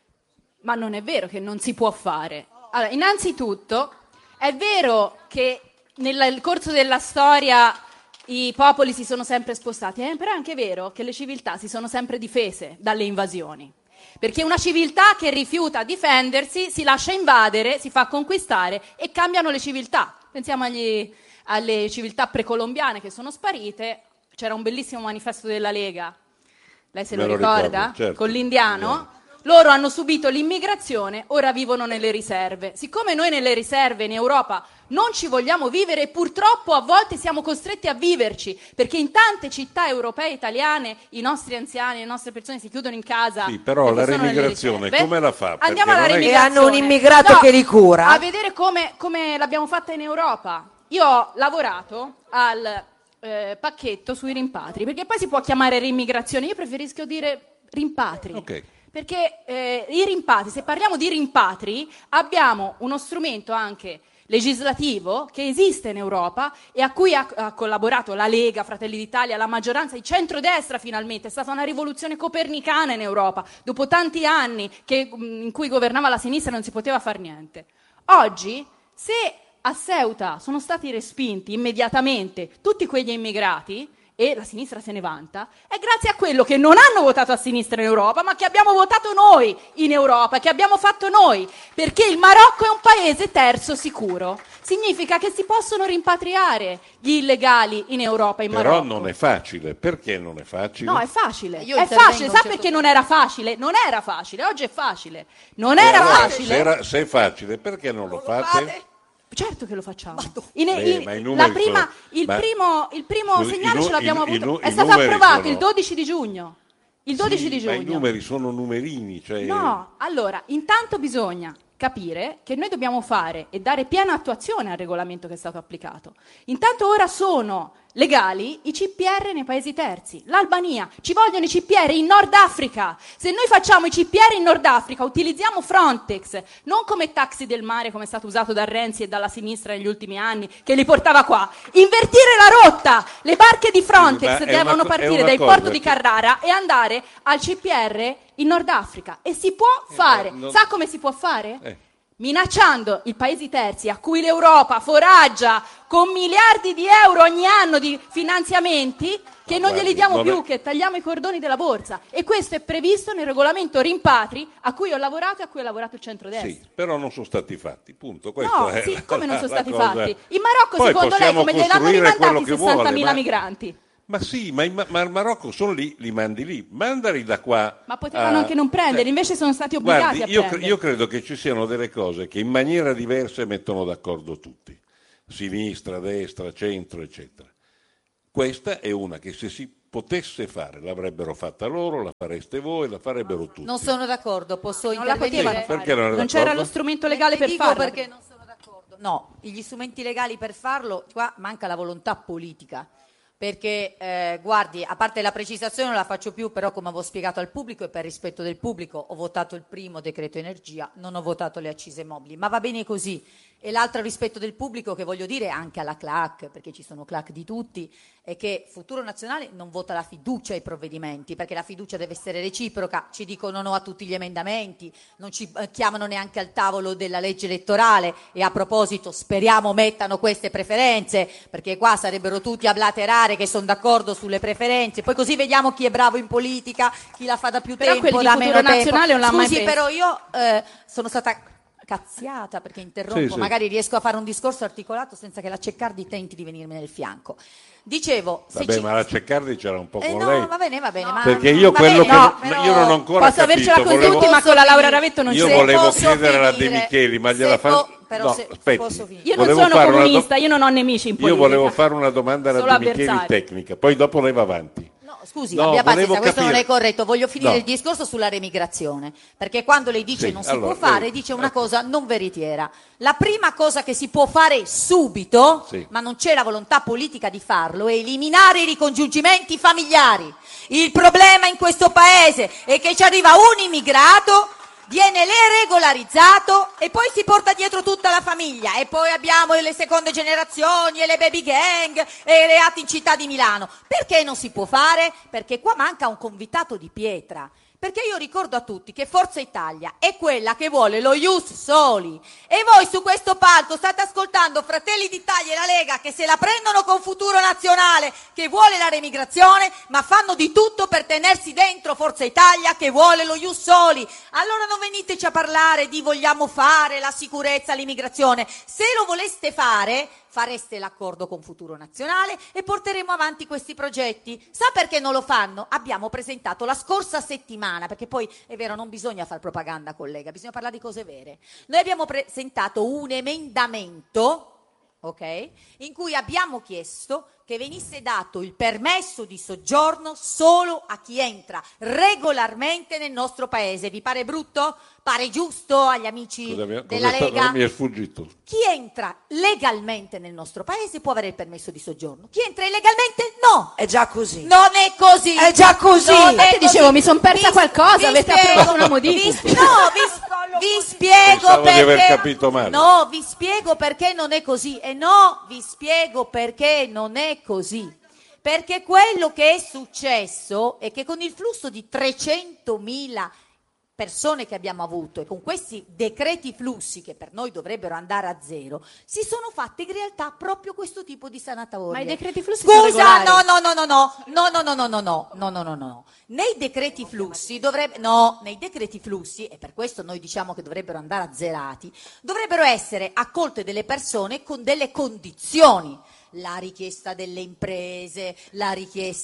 Ma non è vero che non si può fare. Allora, innanzitutto, è vero che nel corso della storia i popoli si sono sempre spostati, eh, però è anche vero che le civiltà si sono sempre difese dalle invasioni. Perché una civiltà che rifiuta difendersi si lascia invadere, si fa conquistare e cambiano le civiltà. Pensiamo agli, alle civiltà precolombiane che sono sparite. C'era un bellissimo manifesto della Lega, lei se Me lo lo ricorda? ricordo, certo. Con l'indiano? Loro hanno subito l'immigrazione, ora vivono nelle riserve. Siccome noi nelle riserve in Europa non ci vogliamo vivere, e purtroppo a volte siamo costretti a viverci, perché in tante città europee e italiane i nostri anziani, le nostre persone si chiudono in casa. Sì, però perché la sono nelle remigrazione riserve. come la fa? Perché Andiamo alla non è che- E remigrazione. hanno un immigrato No, che li cura. A vedere come, come l'abbiamo fatta in Europa. Io ho lavorato al eh, pacchetto sui rimpatri, perché poi si può chiamare reimmigrazione, io preferisco dire rimpatri. Ok. Perché eh, i rimpatri, se parliamo di rimpatri, abbiamo uno strumento anche legislativo che esiste in Europa e a cui ha, ha collaborato la Lega, Fratelli d'Italia, la maggioranza, il centrodestra finalmente. È stata una rivoluzione copernicana in Europa, dopo tanti anni che, in cui governava la sinistra e non si poteva fare niente. Oggi, se a Ceuta sono stati respinti immediatamente tutti quegli immigrati, e la sinistra se ne vanta, è grazie a quello che non hanno votato a sinistra in Europa, ma che abbiamo votato noi in Europa, che abbiamo fatto noi, perché il Marocco è un paese terzo sicuro. Significa che si possono rimpatriare gli illegali in Europa, in Però Marocco. non è facile. Perché non è facile? No, è facile. Io È intervengo facile. a Sa un certo perché punto. non era facile? Non era facile. Oggi è facile. Non E era allora, facile. Se, era- se è facile, perché non lo fate? Certo che lo facciamo. In- Beh, in- ma i la numeri prima- sono- il, ma- primo, il primo Scusi, segnale i nu- ce l'abbiamo i- i avuto. nu- È i stato numeri approvato sono- il dodici di giugno. Il dodici Sì, di ma giugno. i numeri sono numerini. Cioè... No, allora, intanto bisogna capire che noi dobbiamo fare e dare piena attuazione al regolamento che è stato applicato. Intanto ora sono legali i C P R nei paesi terzi, l'Albania, ci vogliono i C P R in Nord Africa. Se noi facciamo i C P R in Nord Africa, utilizziamo Frontex, non come taxi del mare come è stato usato da Renzi e dalla sinistra negli ultimi anni, che li portava qua. Invertire la rotta, le barche di Frontex Sì, devono una, partire dal porto di Carrara e andare al C P R in Nord Africa, e si può fare. non... Sa come si può fare? Eh. Minacciando i paesi terzi a cui l'Europa foraggia con miliardi di euro ogni anno di finanziamenti, che non guardi, glieli diamo non più, è... che tagliamo i cordoni della borsa. E questo è previsto nel regolamento rimpatri a cui ho lavorato e a cui ha lavorato il centrodestra. Sì, però non sono stati fatti, punto. Questo No, è sì, la, come non sono la stati cosa... fatti? In Marocco, Poi secondo lei, possiamo come gliel'hanno costruire quello rimandati che vuole, sessantamila ma... migranti? Ma sì, ma, in, ma il Marocco sono lì, li mandi lì, mandali da qua. Ma potevano a... anche non prendere, cioè, invece sono stati obbligati guardi, a io, prendere. io credo che ci siano delle cose che in maniera diversa mettono d'accordo tutti, sinistra, destra, centro, eccetera. Questa è una che se si potesse fare l'avrebbero fatta loro, la fareste voi, la farebbero tutti. Non sono d'accordo, posso Non la intervenire? potevano Sì, perché non era non c'era d'accordo? lo strumento legale Le per dico farlo. perché non sono d'accordo. No, gli strumenti legali per farlo, qua manca la volontà politica. Perché, eh, guardi, a parte la precisazione non la faccio più, però come avevo spiegato al pubblico e per rispetto del pubblico, ho votato il primo decreto energia, non ho votato le accise mobili, ma va bene così. E l'altro rispetto del pubblico che voglio dire anche alla C L A C, perché ci sono C L A C di tutti, è che Futuro Nazionale non vota la fiducia ai provvedimenti, perché la fiducia deve essere reciproca, ci dicono no a tutti gli emendamenti, non ci eh, chiamano neanche al tavolo della legge elettorale, e a proposito speriamo mettano queste preferenze, perché qua sarebbero tutti a blaterare che sono d'accordo sulle preferenze, poi così vediamo chi è bravo in politica, chi la fa da più Però tempo, quelli di da Futuro meno tempo. Nazionale non l'ha mai Scusi, preso. però io eh, sono stata cazziata perché interrompo, Sì, sì. magari riesco a fare un discorso articolato senza che la Ceccardi tenti di venirmi nel fianco. Dicevo, se Vabbè, ci... ma la Ceccardi c'era un po' Eh con no, lei. va bene, va bene. Ma... Perché io va quello bene, che no, non- però- io non ho ancora Posso avercela capito, con volevo- tutti, ma con la Laura finire? Ravetto non Io c'è. volevo posso chiedere alla De finire? Micheli, ma Se gliela fa... po- però no, se- aspetti. posso finire? Io non Volevo sono fare una do- comunista, io non ho nemici in politica. Io volevo fare una domanda alla Solo De Micheli avversari. tecnica, poi dopo lei va avanti. No, scusi, No, abbia volevo pazienza, questo non capire- è corretto. Voglio finire No. il discorso sulla remigrazione, perché quando lei dice Sì, non si allora, può fare, lei- dice una ecco. cosa non veritiera. La prima cosa che si può fare subito, Sì. ma non c'è la volontà politica di farlo, è eliminare i ricongiungimenti familiari. Il problema in questo paese è che ci arriva un immigrato, viene regolarizzato e poi si porta dietro tutta la famiglia, e poi abbiamo le seconde generazioni e le baby gang e i reati in città di Milano. Perché non si può fare? Perché qua manca un convitato di pietra. Perché io ricordo a tutti che Forza Italia è quella che vuole lo ius soli, e voi su questo palco state ascoltando Fratelli d'Italia e la Lega che se la prendono con Futuro Nazionale che vuole la remigrazione, ma fanno di tutto per tenersi dentro Forza Italia che vuole lo ius soli. Allora non veniteci a parlare di vogliamo fare la sicurezza, l'immigrazione. Se lo voleste fare, fareste l'accordo con Futuro Nazionale e porteremo avanti questi progetti. Sa perché non lo fanno? Abbiamo presentato la scorsa settimana, perché poi è vero, non bisogna fare propaganda, collega, bisogna parlare di cose vere. Noi abbiamo presentato un emendamento, ok, in cui abbiamo chiesto che venisse dato il permesso di soggiorno solo a chi entra regolarmente nel nostro paese. Vi pare brutto? Pare giusto agli amici Scusa, mi- della cosa sta- Lega? mi è sfuggito. Chi entra legalmente nel nostro paese può avere il permesso di soggiorno. Chi entra illegalmente no. È già così. Non è così. È già così. Non Infatti è così. dicevo, mi son persa Vi- qualcosa, vi avete spiego- approvato una modifica. vi- no, vi, vi spiego Pensavo di perché. aver capito male. No, vi spiego perché non è così. E no, vi spiego perché non è così. Perché quello che è successo è che con il flusso di trecentomila persone che abbiamo avuto e con questi decreti flussi che per noi dovrebbero andare a zero, si sono fatte in realtà proprio questo tipo di sanatorie. Ma i decreti flussi sono Scusa, regolari. no, no, no, no, no, no, no, no, no, no, no, no, no, no, no. Nei decreti flussi dovrebbe, no, nei decreti flussi, e per questo noi diciamo che dovrebbero andare azzerati, dovrebbero essere accolte delle persone con delle condizioni. La richiesta delle imprese, la richiesta...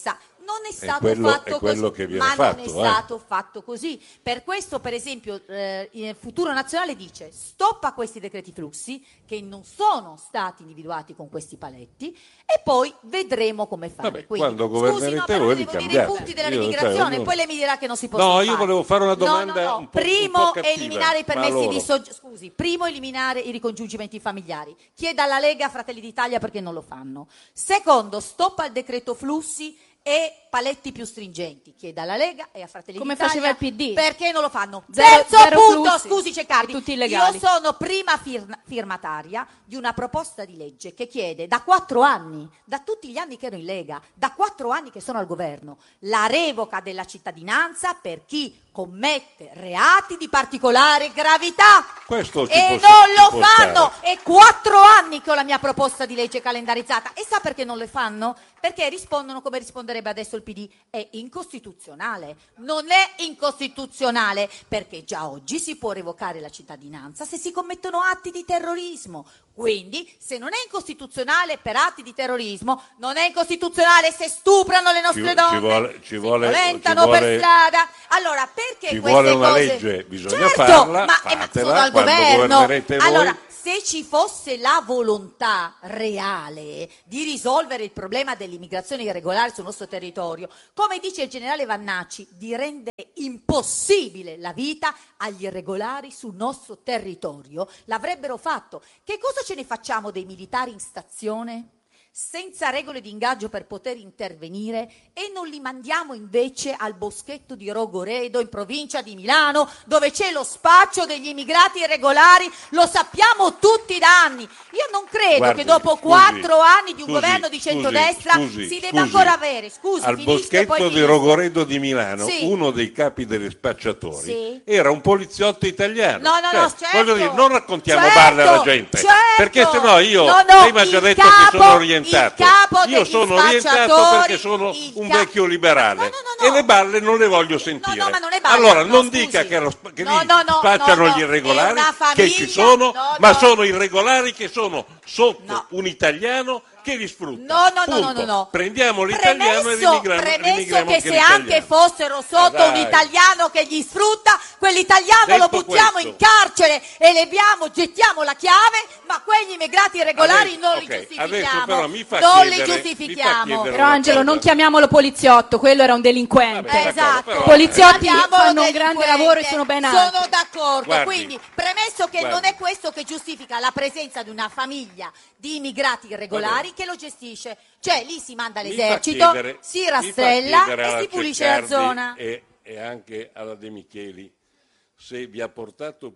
non è stato quello- fatto è quello così, che viene ma fatto, non è eh. stato fatto così. Per questo, per esempio, eh, il Futuro Nazionale dice stop a questi decreti flussi che non sono stati individuati con questi paletti e poi vedremo come fare. Vabbè, Quindi, quando scusi, no, governerete però voi le li devo dire i cambiate. punti della Io, cioè, immigrazione, ognuno- poi lei mi dirà che non si possono No, io fare. volevo fare una No, domanda no, no. un po', Primo, un po' cattiva, eliminare i ma permessi loro. di soggiorno. Scusi, primo, eliminare i ricongiungimenti familiari. Chieda alla Lega, Fratelli d'Italia, perché non lo fanno. Secondo, stop al decreto flussi e paletti più stringenti. Chieda alla Lega e a Fratelli Come d'Italia faceva il P D. perché non lo fanno. Zero- Terzo zero punto, flussi scusi Ceccardi, e tutti illegali. io sono prima fir- firmataria di una proposta di legge che chiede da quattro anni, da tutti gli anni che ero in Lega, da quattro anni che sono al governo, la revoca della cittadinanza per chi commette reati di particolare gravità. Questo ci E può- non ci lo può fanno. stare. È quattro anni che ho la mia proposta di legge calendarizzata. E sa perché non le fanno? Perché rispondono come risponderebbe adesso il P D. È incostituzionale. Non è incostituzionale perché già oggi si può revocare la cittadinanza se si commettono atti di terrorismo. Quindi, se non è incostituzionale per atti di terrorismo, non è incostituzionale se stuprano le nostre Ci- ci donne, vuole- ci se vuole- violentano ci vuole- per strada. Allora, perché Ci queste vuole una cose... legge, bisogna Certo, farla, ma, eh, ma fatela, sono al quando governo. governerete voi. Allora, se ci fosse la volontà reale di risolvere il problema dell'immigrazione irregolare sul nostro territorio, come dice il generale Vannacci, di rendere impossibile la vita agli irregolari sul nostro territorio, l'avrebbero fatto. Che cosa ce ne facciamo dei militari in stazione? Senza regole di ingaggio per poter intervenire e non li mandiamo invece al boschetto di Rogoredo in provincia di Milano dove c'è lo spaccio degli immigrati irregolari, lo sappiamo tutti da anni. Io non credo Guardi, che dopo scusi, quattro anni di un scusi, governo di scusi, centrodestra scusi, si debba scusi. ancora avere, scusi, Al finisco e boschetto poi di finisco. Rogoredo di Milano, Sì. uno dei capi degli spacciatori Sì. era un poliziotto italiano. No, no, Cioè, no, certo. voglio dire, non raccontiamo Certo, balle alla gente, certo. perché sennò io, No, no, lei mi ha già il detto capo- che sono orientato. il capo Io degli sono orientato spacciatori, perché sono il un ca- vecchio liberale No, no, no, no. e le balle non le voglio sentire. No, no, ma non è balle, allora no, non scusi. dica che, lo sp- che No, lì no, no, spacciano no, no, gli irregolari, è una che ci famiglia, sono, no, ma no. sono irregolari che sono sotto No. un italiano che li sfrutta. No, no, no, no, Punto. no, no. Prendiamo l'italiano e Premesso, rimigriamo, premesso rimigriamo che anche se anche l'italiano. fossero sotto Ah, un dai. italiano che gli sfrutta, quell'italiano lo Detto buttiamo questo. in carcere e leviamo, gettiamo la chiave, ma quegli immigrati irregolari Adesso- non ok, li adesso giustifichiamo. però mi fa non li chiedere- mi fa giustifichiamo. chiedere Però una Angelo, cosa. non chiamiamolo poliziotto, quello era un delinquente. Vabbè, Esatto. però- Poliziotti Chiamiamolo fanno un grande delinquente. lavoro e sono ben altri. Sono d'accordo, Guardi, quindi premesso che guardi. non è questo che giustifica la presenza di una famiglia di immigrati irregolari Vabbè. che lo gestisce. Cioè lì si manda Mi l'esercito, fa chiedere- si mi fa rastrella chiedere e alla si pulisce la Ceccardi zona. E, e anche alla De Micheli se vi ha portato.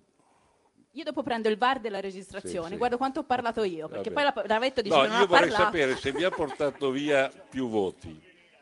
Io dopo prendo il V A R della registrazione, Sì, sì. guardo quanto ho parlato io, perché Vabbè. poi la Ravetto dice No, che non io ha vorrei parlato. sapere se vi ha portato via più voti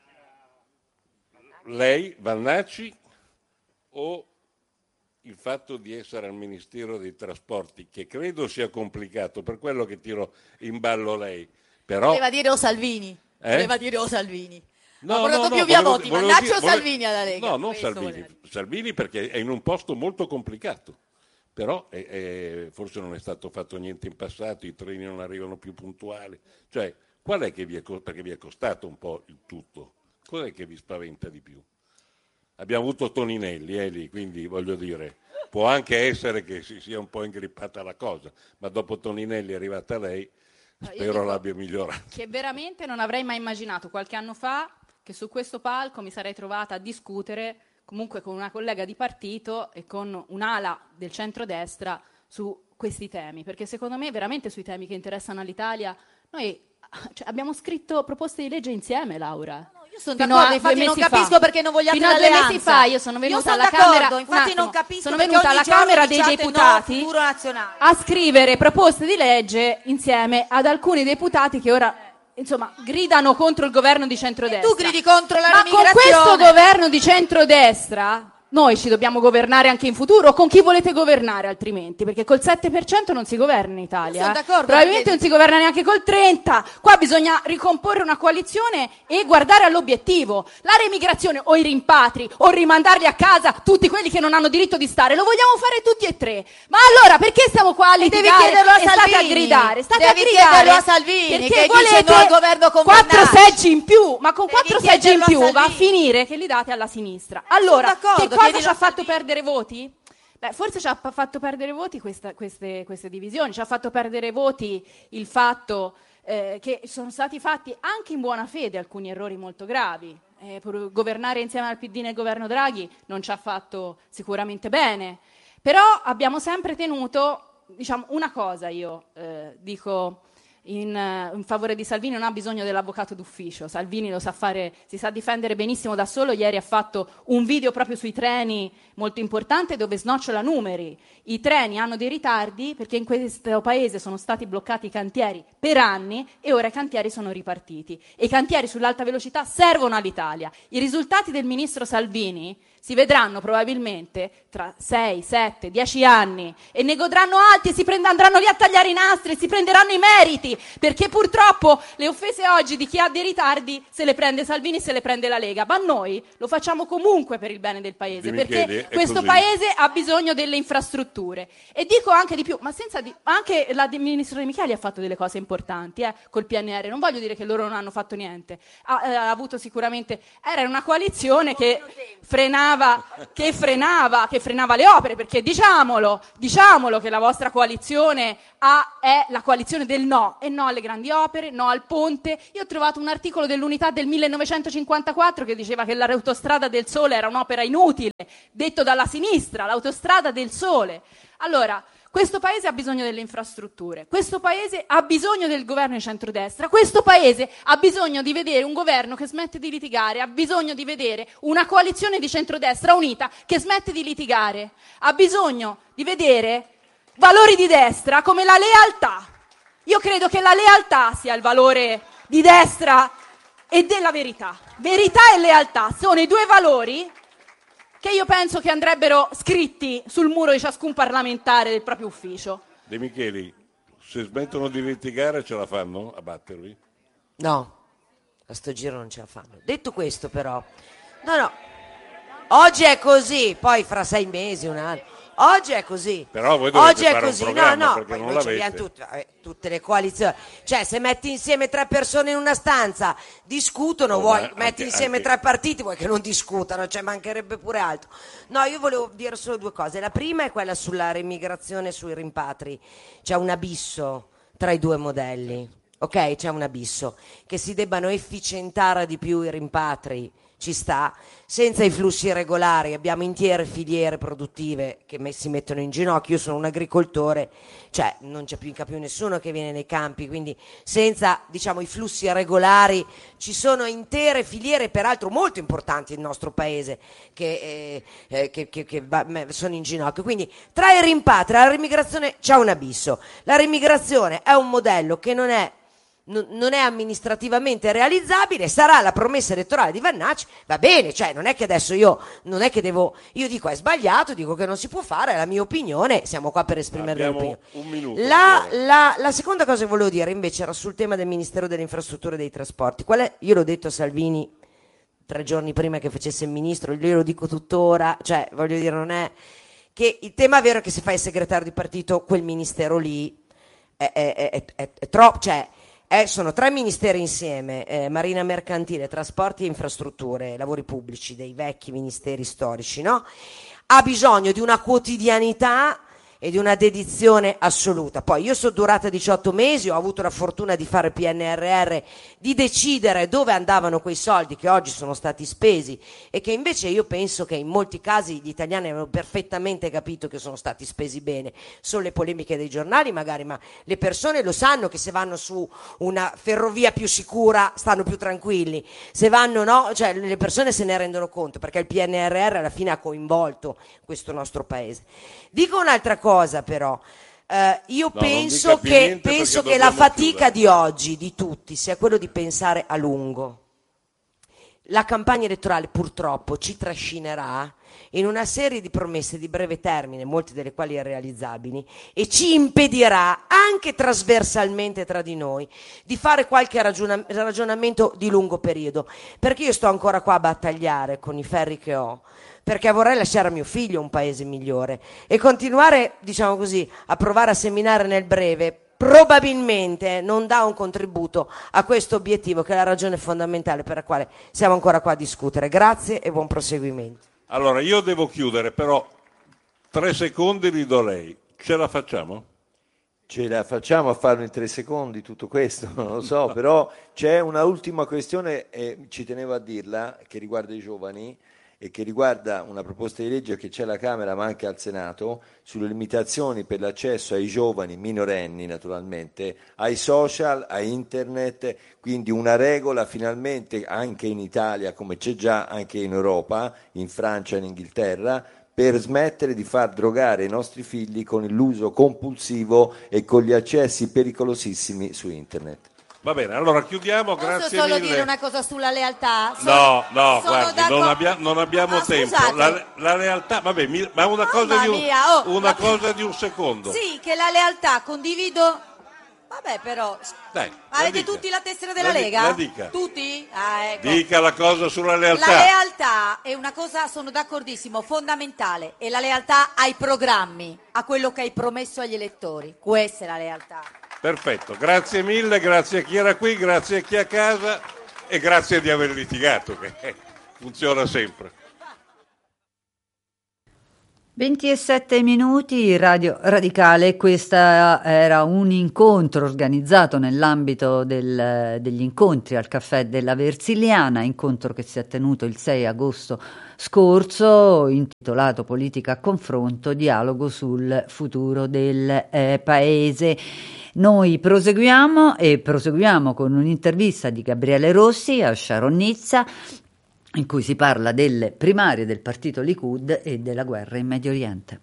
lei, Vannacci, o il fatto di essere al Ministero dei Trasporti, che credo sia complicato, per quello che tiro in ballo lei. Però Voleva dire o Salvini. Eh? Voleva dire o Salvini. No, ha portato no, no, più via volevo- voti, volevo Vannacci dire- o volevo- Salvini alla Lega? No, non Questo Salvini. voleva dire. Salvini perché è in un posto molto complicato. Però eh, eh, forse non è stato fatto niente in passato, i treni non arrivano più puntuali. Cioè, qual è che vi è, co- perché vi è costato un po' il tutto? Cos'è che vi spaventa di più? Abbiamo avuto Toninelli, eh, lì, quindi voglio dire, può anche essere che si sia un po' ingrippata la cosa, ma dopo Toninelli è arrivata lei, io spero dico l'abbia migliorato. Che veramente non avrei mai immaginato qualche anno fa che su questo palco mi sarei trovata a discutere comunque con una collega di partito e con un'ala del centrodestra su questi temi, perché secondo me veramente sui temi che interessano all'Italia noi cioè, abbiamo scritto proposte di legge insieme, Laura. Io sono Fino d'accordo, a infatti due non mesi capisco fa. perché non vogliate Fino a due l'alleanza. mesi fa io sono venuta Io sono alla d'accordo, Camera, un infatti attimo, non capisco sono perché venuta ogni alla giorno Camera dei diciate deputati no, Futuro Nazionale. a scrivere proposte di legge insieme ad alcuni deputati che ora insomma gridano contro il governo di centrodestra. Tu gridi contro la Ma con migrazione. questo governo di centrodestra noi ci dobbiamo governare anche in futuro, o con chi volete governare altrimenti? Perché col sette per cento non si governa in Italia. Sono eh. d'accordo, Probabilmente perché- non si governa neanche col trenta per cento. Qua bisogna ricomporre una coalizione e guardare all'obiettivo. La remigrazione o i rimpatri o rimandarli a casa tutti quelli che non hanno diritto di stare, lo vogliamo fare tutti e tre. Ma allora perché stiamo qua a E devi litigare chiederlo a e state a Salvini. gridare? State Devi a gridare chiederlo a Salvini, perché che dice volete no al governo con quattro Vannacci. seggi in più, ma con Devi quattro seggi in chiederlo a più va a Salvini. finire che li date alla sinistra. Allora, d'accordo, che cosa chiedilo ci ha a fatto Salvini. perdere voti? Beh, forse ci ha pa- fatto perdere voti questa- queste, queste divisioni, ci ha fatto perdere voti il fatto eh, che sono stati fatti anche in buona fede alcuni errori molto gravi. Eh, pur- governare insieme al P D nel governo Draghi non ci ha fatto sicuramente bene, però abbiamo sempre tenuto, diciamo, una cosa io eh, dico in, eh, in favore di Salvini: non ha bisogno dell'avvocato d'ufficio. Salvini lo sa fare, si sa difendere benissimo da solo. Ieri ha fatto un video proprio sui treni molto importante dove snocciola numeri. I treni hanno dei ritardi perché in questo paese sono stati bloccati i cantieri per anni e ora i cantieri sono ripartiti e i cantieri sull'alta velocità servono all'Italia. I risultati del ministro Salvini si vedranno probabilmente tra sei, sette, dieci anni e ne godranno altri e si prend- andranno lì a tagliare i nastri e si prenderanno i meriti, perché purtroppo le offese oggi di chi ha dei ritardi se le prende Salvini, se le prende la Lega, ma noi lo facciamo comunque per il bene del paese, Di perché Micheli, è questo così. paese ha bisogno delle infrastrutture. E dico anche di più, ma senza di- anche la di- ministro De Micheli ha fatto delle cose importanti eh, col P N R, non voglio dire che loro non hanno fatto niente, ha, eh, ha avuto sicuramente, era una coalizione che frenava che frenava che frenava le opere, perché diciamolo diciamolo che la vostra coalizione ha, è la coalizione del no, e no alle grandi opere, no al ponte. Io ho trovato un articolo dell'Unità del millenovecentocinquantaquattro che diceva che l'autostrada del Sole era un'opera inutile, detto dalla sinistra, l'autostrada del Sole. Allora, questo paese ha bisogno delle infrastrutture, questo paese ha bisogno del governo di centrodestra, questo paese ha bisogno di vedere un governo che smette di litigare, ha bisogno di vedere una coalizione di centrodestra unita che smette di litigare, ha bisogno di vedere valori di destra come la lealtà. Io credo che la lealtà sia il valore di destra e della verità. Verità e lealtà sono i due valori che io penso che andrebbero scritti sul muro di ciascun parlamentare del proprio ufficio. De Micheli, se smettono di litigare ce la fanno a battervi? No, a sto giro non ce la fanno. Detto questo però, no no, oggi è così, poi fra sei mesi, un anno. Oggi è così. Però voi dovete Oggi è fare un così, programma, no, no, perché poi non noi l'avete. abbiamo tut- eh, tutte le coalizioni. Cioè, se metti insieme tre persone in una stanza, discutono, Oh, vuoi, ma metti anche- insieme anche- tre partiti, vuoi che non discutano, cioè mancherebbe pure altro. No, io volevo dire solo due cose. La prima è quella sulla remigrazione, sui rimpatri. C'è un abisso tra i due modelli, ok? C'è un abisso. Che si debbano efficientare di più i rimpatri, ci sta. Senza i flussi regolari abbiamo intere filiere produttive che me- si mettono in ginocchio. Io sono un agricoltore, cioè non c'è più in più nessuno che viene nei campi, quindi senza, diciamo, i flussi regolari ci sono intere filiere, peraltro molto importanti nel nostro paese, che, eh, eh, che- che- che va- me- sono in ginocchio. Quindi tra i rimpatri e la remigrazione c'è un abisso. La remigrazione è un modello che non è non non è amministrativamente realizzabile, sarà la promessa elettorale di Vannacci, va bene, cioè non è che adesso io non è che devo, io dico è sbagliato, dico che non si può fare, è la mia opinione, siamo qua per esprimere Abbiamo l'opinione. un minuto La, ancora. la, la seconda cosa che volevo dire invece era sul tema del Ministero delle Infrastrutture e dei Trasporti. Qual è? Io l'ho detto a Salvini tre giorni prima che facesse il ministro, io lo dico tuttora, cioè voglio dire, non è che il tema vero è che se fai il segretario di partito quel ministero lì è, è, è, è, è troppo, cioè Eh, sono tre ministeri insieme, eh, Marina Mercantile, Trasporti e Infrastrutture, Lavori Pubblici, dei vecchi ministeri storici, no? Ha bisogno di una quotidianità e di una dedizione assoluta. Poi io sono durata diciotto mesi, ho avuto la fortuna di fare P N R R, di decidere dove andavano quei soldi che oggi sono stati spesi e che invece io penso che in molti casi gli italiani avevano perfettamente capito che sono stati spesi bene. Sono le polemiche dei giornali magari, ma le persone lo sanno che se vanno su una ferrovia più sicura stanno più tranquilli, se vanno no, cioè le persone se ne rendono conto perché il P N R R alla fine ha coinvolto questo nostro paese. Dico un'altra cosa però, eh, io No, penso non dica più che, niente penso perché che la dobbiamo fatica chiudere. di oggi, di tutti, sia quello di pensare a lungo. La campagna elettorale purtroppo ci trascinerà in una serie di promesse di breve termine, molte delle quali irrealizzabili, e ci impedirà anche trasversalmente tra di noi di fare qualche ragiona- ragionamento di lungo periodo, perché io sto ancora qua a battagliare con i ferri che ho, perché vorrei lasciare a mio figlio un paese migliore, e continuare, diciamo così, a provare a seminare nel breve probabilmente non dà un contributo a questo obiettivo, che è la ragione fondamentale per la quale siamo ancora qua a discutere. Grazie e buon proseguimento. Allora, io devo chiudere, però tre secondi li do lei. Ce la facciamo? Ce la facciamo a farlo in tre secondi tutto questo? Non lo so, però c'è una ultima questione, e ci tenevo a dirla, che riguarda i giovani e che riguarda una proposta di legge che c'è alla Camera ma anche al Senato sulle limitazioni per l'accesso ai giovani minorenni, naturalmente, ai social, a internet, quindi una regola finalmente anche in Italia, come c'è già anche in Europa, in Francia e in Inghilterra, per smettere di far drogare i nostri figli con l'uso compulsivo e con gli accessi pericolosissimi su internet. Va bene, allora chiudiamo, Posso grazie solo mille. dire una cosa sulla lealtà? Sono- No, no, sono guardi, d'accordo- non, abbia- non abbiamo Ma tempo. scusate. La, la realtà, vabbè, mi- ma una, cosa Mamma di, un, mia, oh, una la- cosa di un secondo. Sì, che la lealtà condivido. Vabbè, però. Dai, la Avete dica. tutti la tessera della La di- Lega? la dica. Tutti? Ah, ecco. Dica la cosa sulla lealtà. La lealtà è una cosa, sono d'accordissimo, fondamentale. E la lealtà ai programmi, a quello che hai promesso agli elettori. Questa è la lealtà. Perfetto, grazie mille, grazie a chi era qui, grazie a chi è a casa e grazie di aver litigato, che funziona sempre. ventisette minuti, Radio Radicale. Questo era un incontro organizzato nell'ambito del- degli incontri al Caffè della Versiliana, incontro che si è tenuto il sei agosto scorso, intitolato Politica a confronto, dialogo sul futuro del eh, Paese. Noi proseguiamo e proseguiamo con un'intervista di Gabriele Rossi a Sharon Nizza, in cui si parla delle primarie del partito Likud e della guerra in Medio Oriente.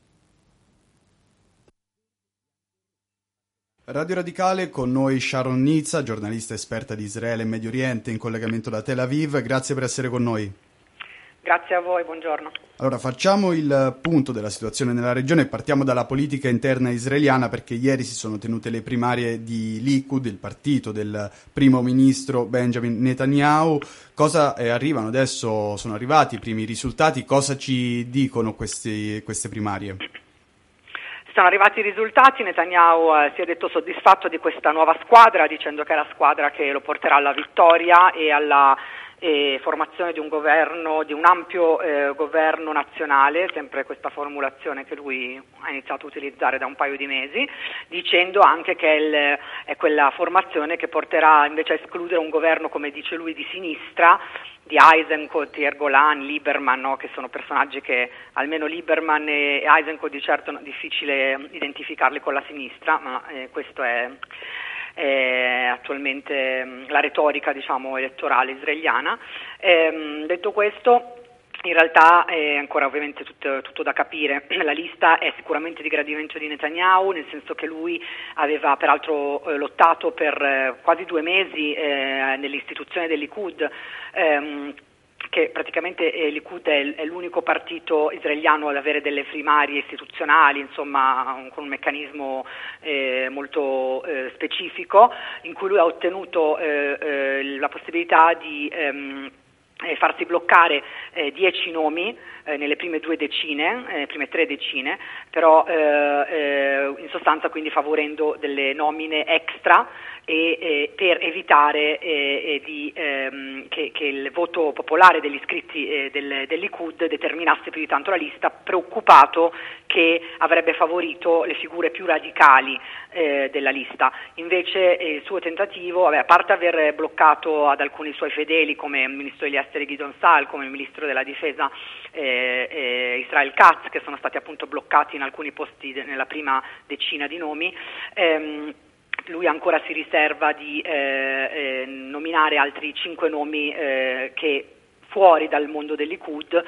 Radio Radicale, con noi Sharon Nizza, giornalista esperta di Israele e Medio Oriente in collegamento da Tel Aviv. Grazie per essere con noi. Grazie a voi, buongiorno. Allora, facciamo il punto della situazione nella regione e partiamo dalla politica interna israeliana, perché ieri si sono tenute le primarie di Likud, il partito del primo ministro Benjamin Netanyahu. Cosa eh, arrivano adesso? Sono arrivati i primi risultati, cosa ci dicono questi, queste primarie? Sono arrivati i risultati, Netanyahu eh, si è detto soddisfatto di questa nuova squadra, dicendo che è la squadra che lo porterà alla vittoria e alla e formazione di un governo, di un ampio eh, governo nazionale, sempre questa formulazione che lui ha iniziato a utilizzare da un paio di mesi, dicendo anche che è, il, è quella formazione che porterà invece a escludere un governo, come dice lui, di sinistra, di Eisenkot, Yair Golan, Lieberman, no? Che sono personaggi che almeno Lieberman e Eisenkot di certo è difficile identificarli con la sinistra, ma eh, questo è... Eh, attualmente mh, la retorica, diciamo, elettorale israeliana. Eh, detto questo, in realtà è ancora ovviamente tutto, tutto da capire. La lista è sicuramente di gradimento di Netanyahu, nel senso che lui aveva peraltro eh, lottato per eh, quasi due mesi eh, nell'istituzione del Likud, ehm, che praticamente eh, Likud è, è l'unico partito israeliano ad avere delle primarie istituzionali, insomma un, con un meccanismo eh, molto eh, specifico, in cui lui ha ottenuto eh, eh, la possibilità di ehm, eh, farsi bloccare eh, dieci nomi eh, nelle prime due decine, eh, prime tre decine, però eh, eh, in sostanza quindi favorendo delle nomine extra e eh, per evitare eh, di, ehm, che, che il voto popolare degli iscritti eh, del, del Likud determinasse più di tanto la lista, preoccupato che avrebbe favorito le figure più radicali eh, della lista. Invece eh, il suo tentativo, vabbè, a parte aver bloccato ad alcuni suoi fedeli come il ministro degli esteri Gideon Saar, come il ministro della difesa eh, eh, Israel Katz, che sono stati appunto bloccati in alcuni posti de- nella prima decina di nomi, ehm, lui ancora si riserva di eh, eh, nominare altri cinque nomi eh, che fuori dal mondo del Likud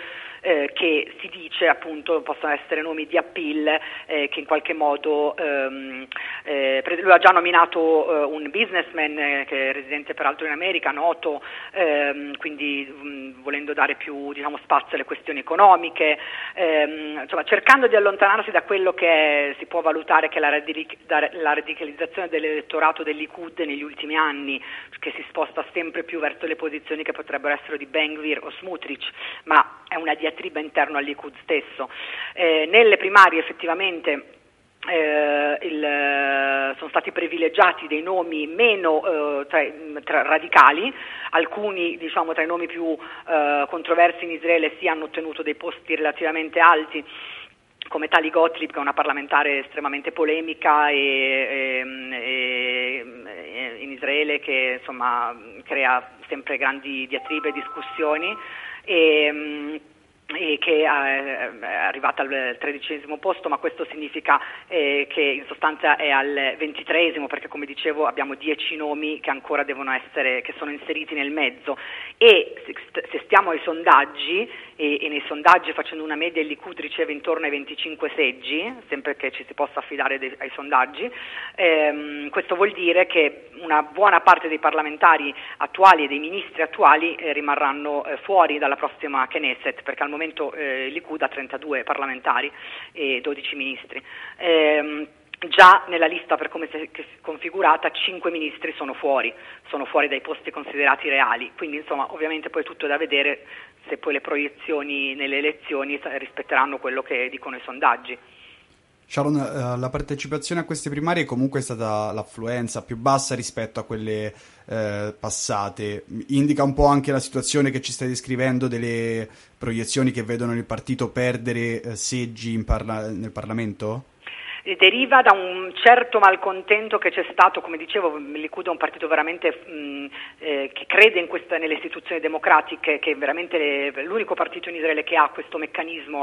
eh, che si dice appunto possono essere nomi di appeal eh, che in qualche modo ehm, eh, lui ha già nominato eh, un businessman eh, che è residente peraltro in America, noto, ehm, quindi mh, volendo dare più diciamo, spazio alle questioni economiche, ehm, insomma cercando di allontanarsi da quello che è, si può valutare che è la, radic- la radicalizzazione dell'elettorato del Likud negli ultimi anni, che si sposta sempre più verso le posizioni che potrebbero essere di Ben Gvir o Smotrich, ma è una diatriba interno al Likud stesso. Eh, nelle primarie effettivamente Eh, il, sono stati privilegiati dei nomi meno eh, tra, tra radicali, alcuni diciamo tra i nomi più eh, controversi in Israele sì hanno ottenuto dei posti relativamente alti, come Tali Gottlieb, che è una parlamentare estremamente polemica e, e, e in Israele, che insomma crea sempre grandi diatribe e discussioni, e, e che è arrivata al tredicesimo posto, ma questo significa eh, che in sostanza è al ventitreesimo, perché come dicevo abbiamo dieci nomi che ancora devono essere, che sono inseriti nel mezzo, e se stiamo ai sondaggi e, e nei sondaggi facendo una media il Likud riceve intorno ai venticinque seggi, sempre che ci si possa affidare dei, ai sondaggi, ehm, questo vuol dire che una buona parte dei parlamentari attuali e dei ministri attuali eh, rimarranno eh, fuori dalla prossima Knesset, perché al momento eh, il Likud ha trentadue parlamentari e dodici ministri. Ehm, Già nella lista, per come si è configurata, cinque ministri sono fuori, sono fuori dai posti considerati reali, quindi insomma ovviamente poi tutto è da vedere se poi le proiezioni nelle elezioni rispetteranno quello che dicono i sondaggi. Sharon, eh, la partecipazione a queste primarie comunque è stata l'affluenza più bassa rispetto a quelle eh, passate. Indica un po' anche la situazione che ci stai descrivendo delle proiezioni che vedono il partito perdere eh, seggi in parla- nel Parlamento? Deriva da un certo malcontento che c'è stato, come dicevo, il Likud è un partito veramente mh, eh, che crede in questa, nelle istituzioni democratiche, che è veramente le, l'unico partito in Israele che ha questo meccanismo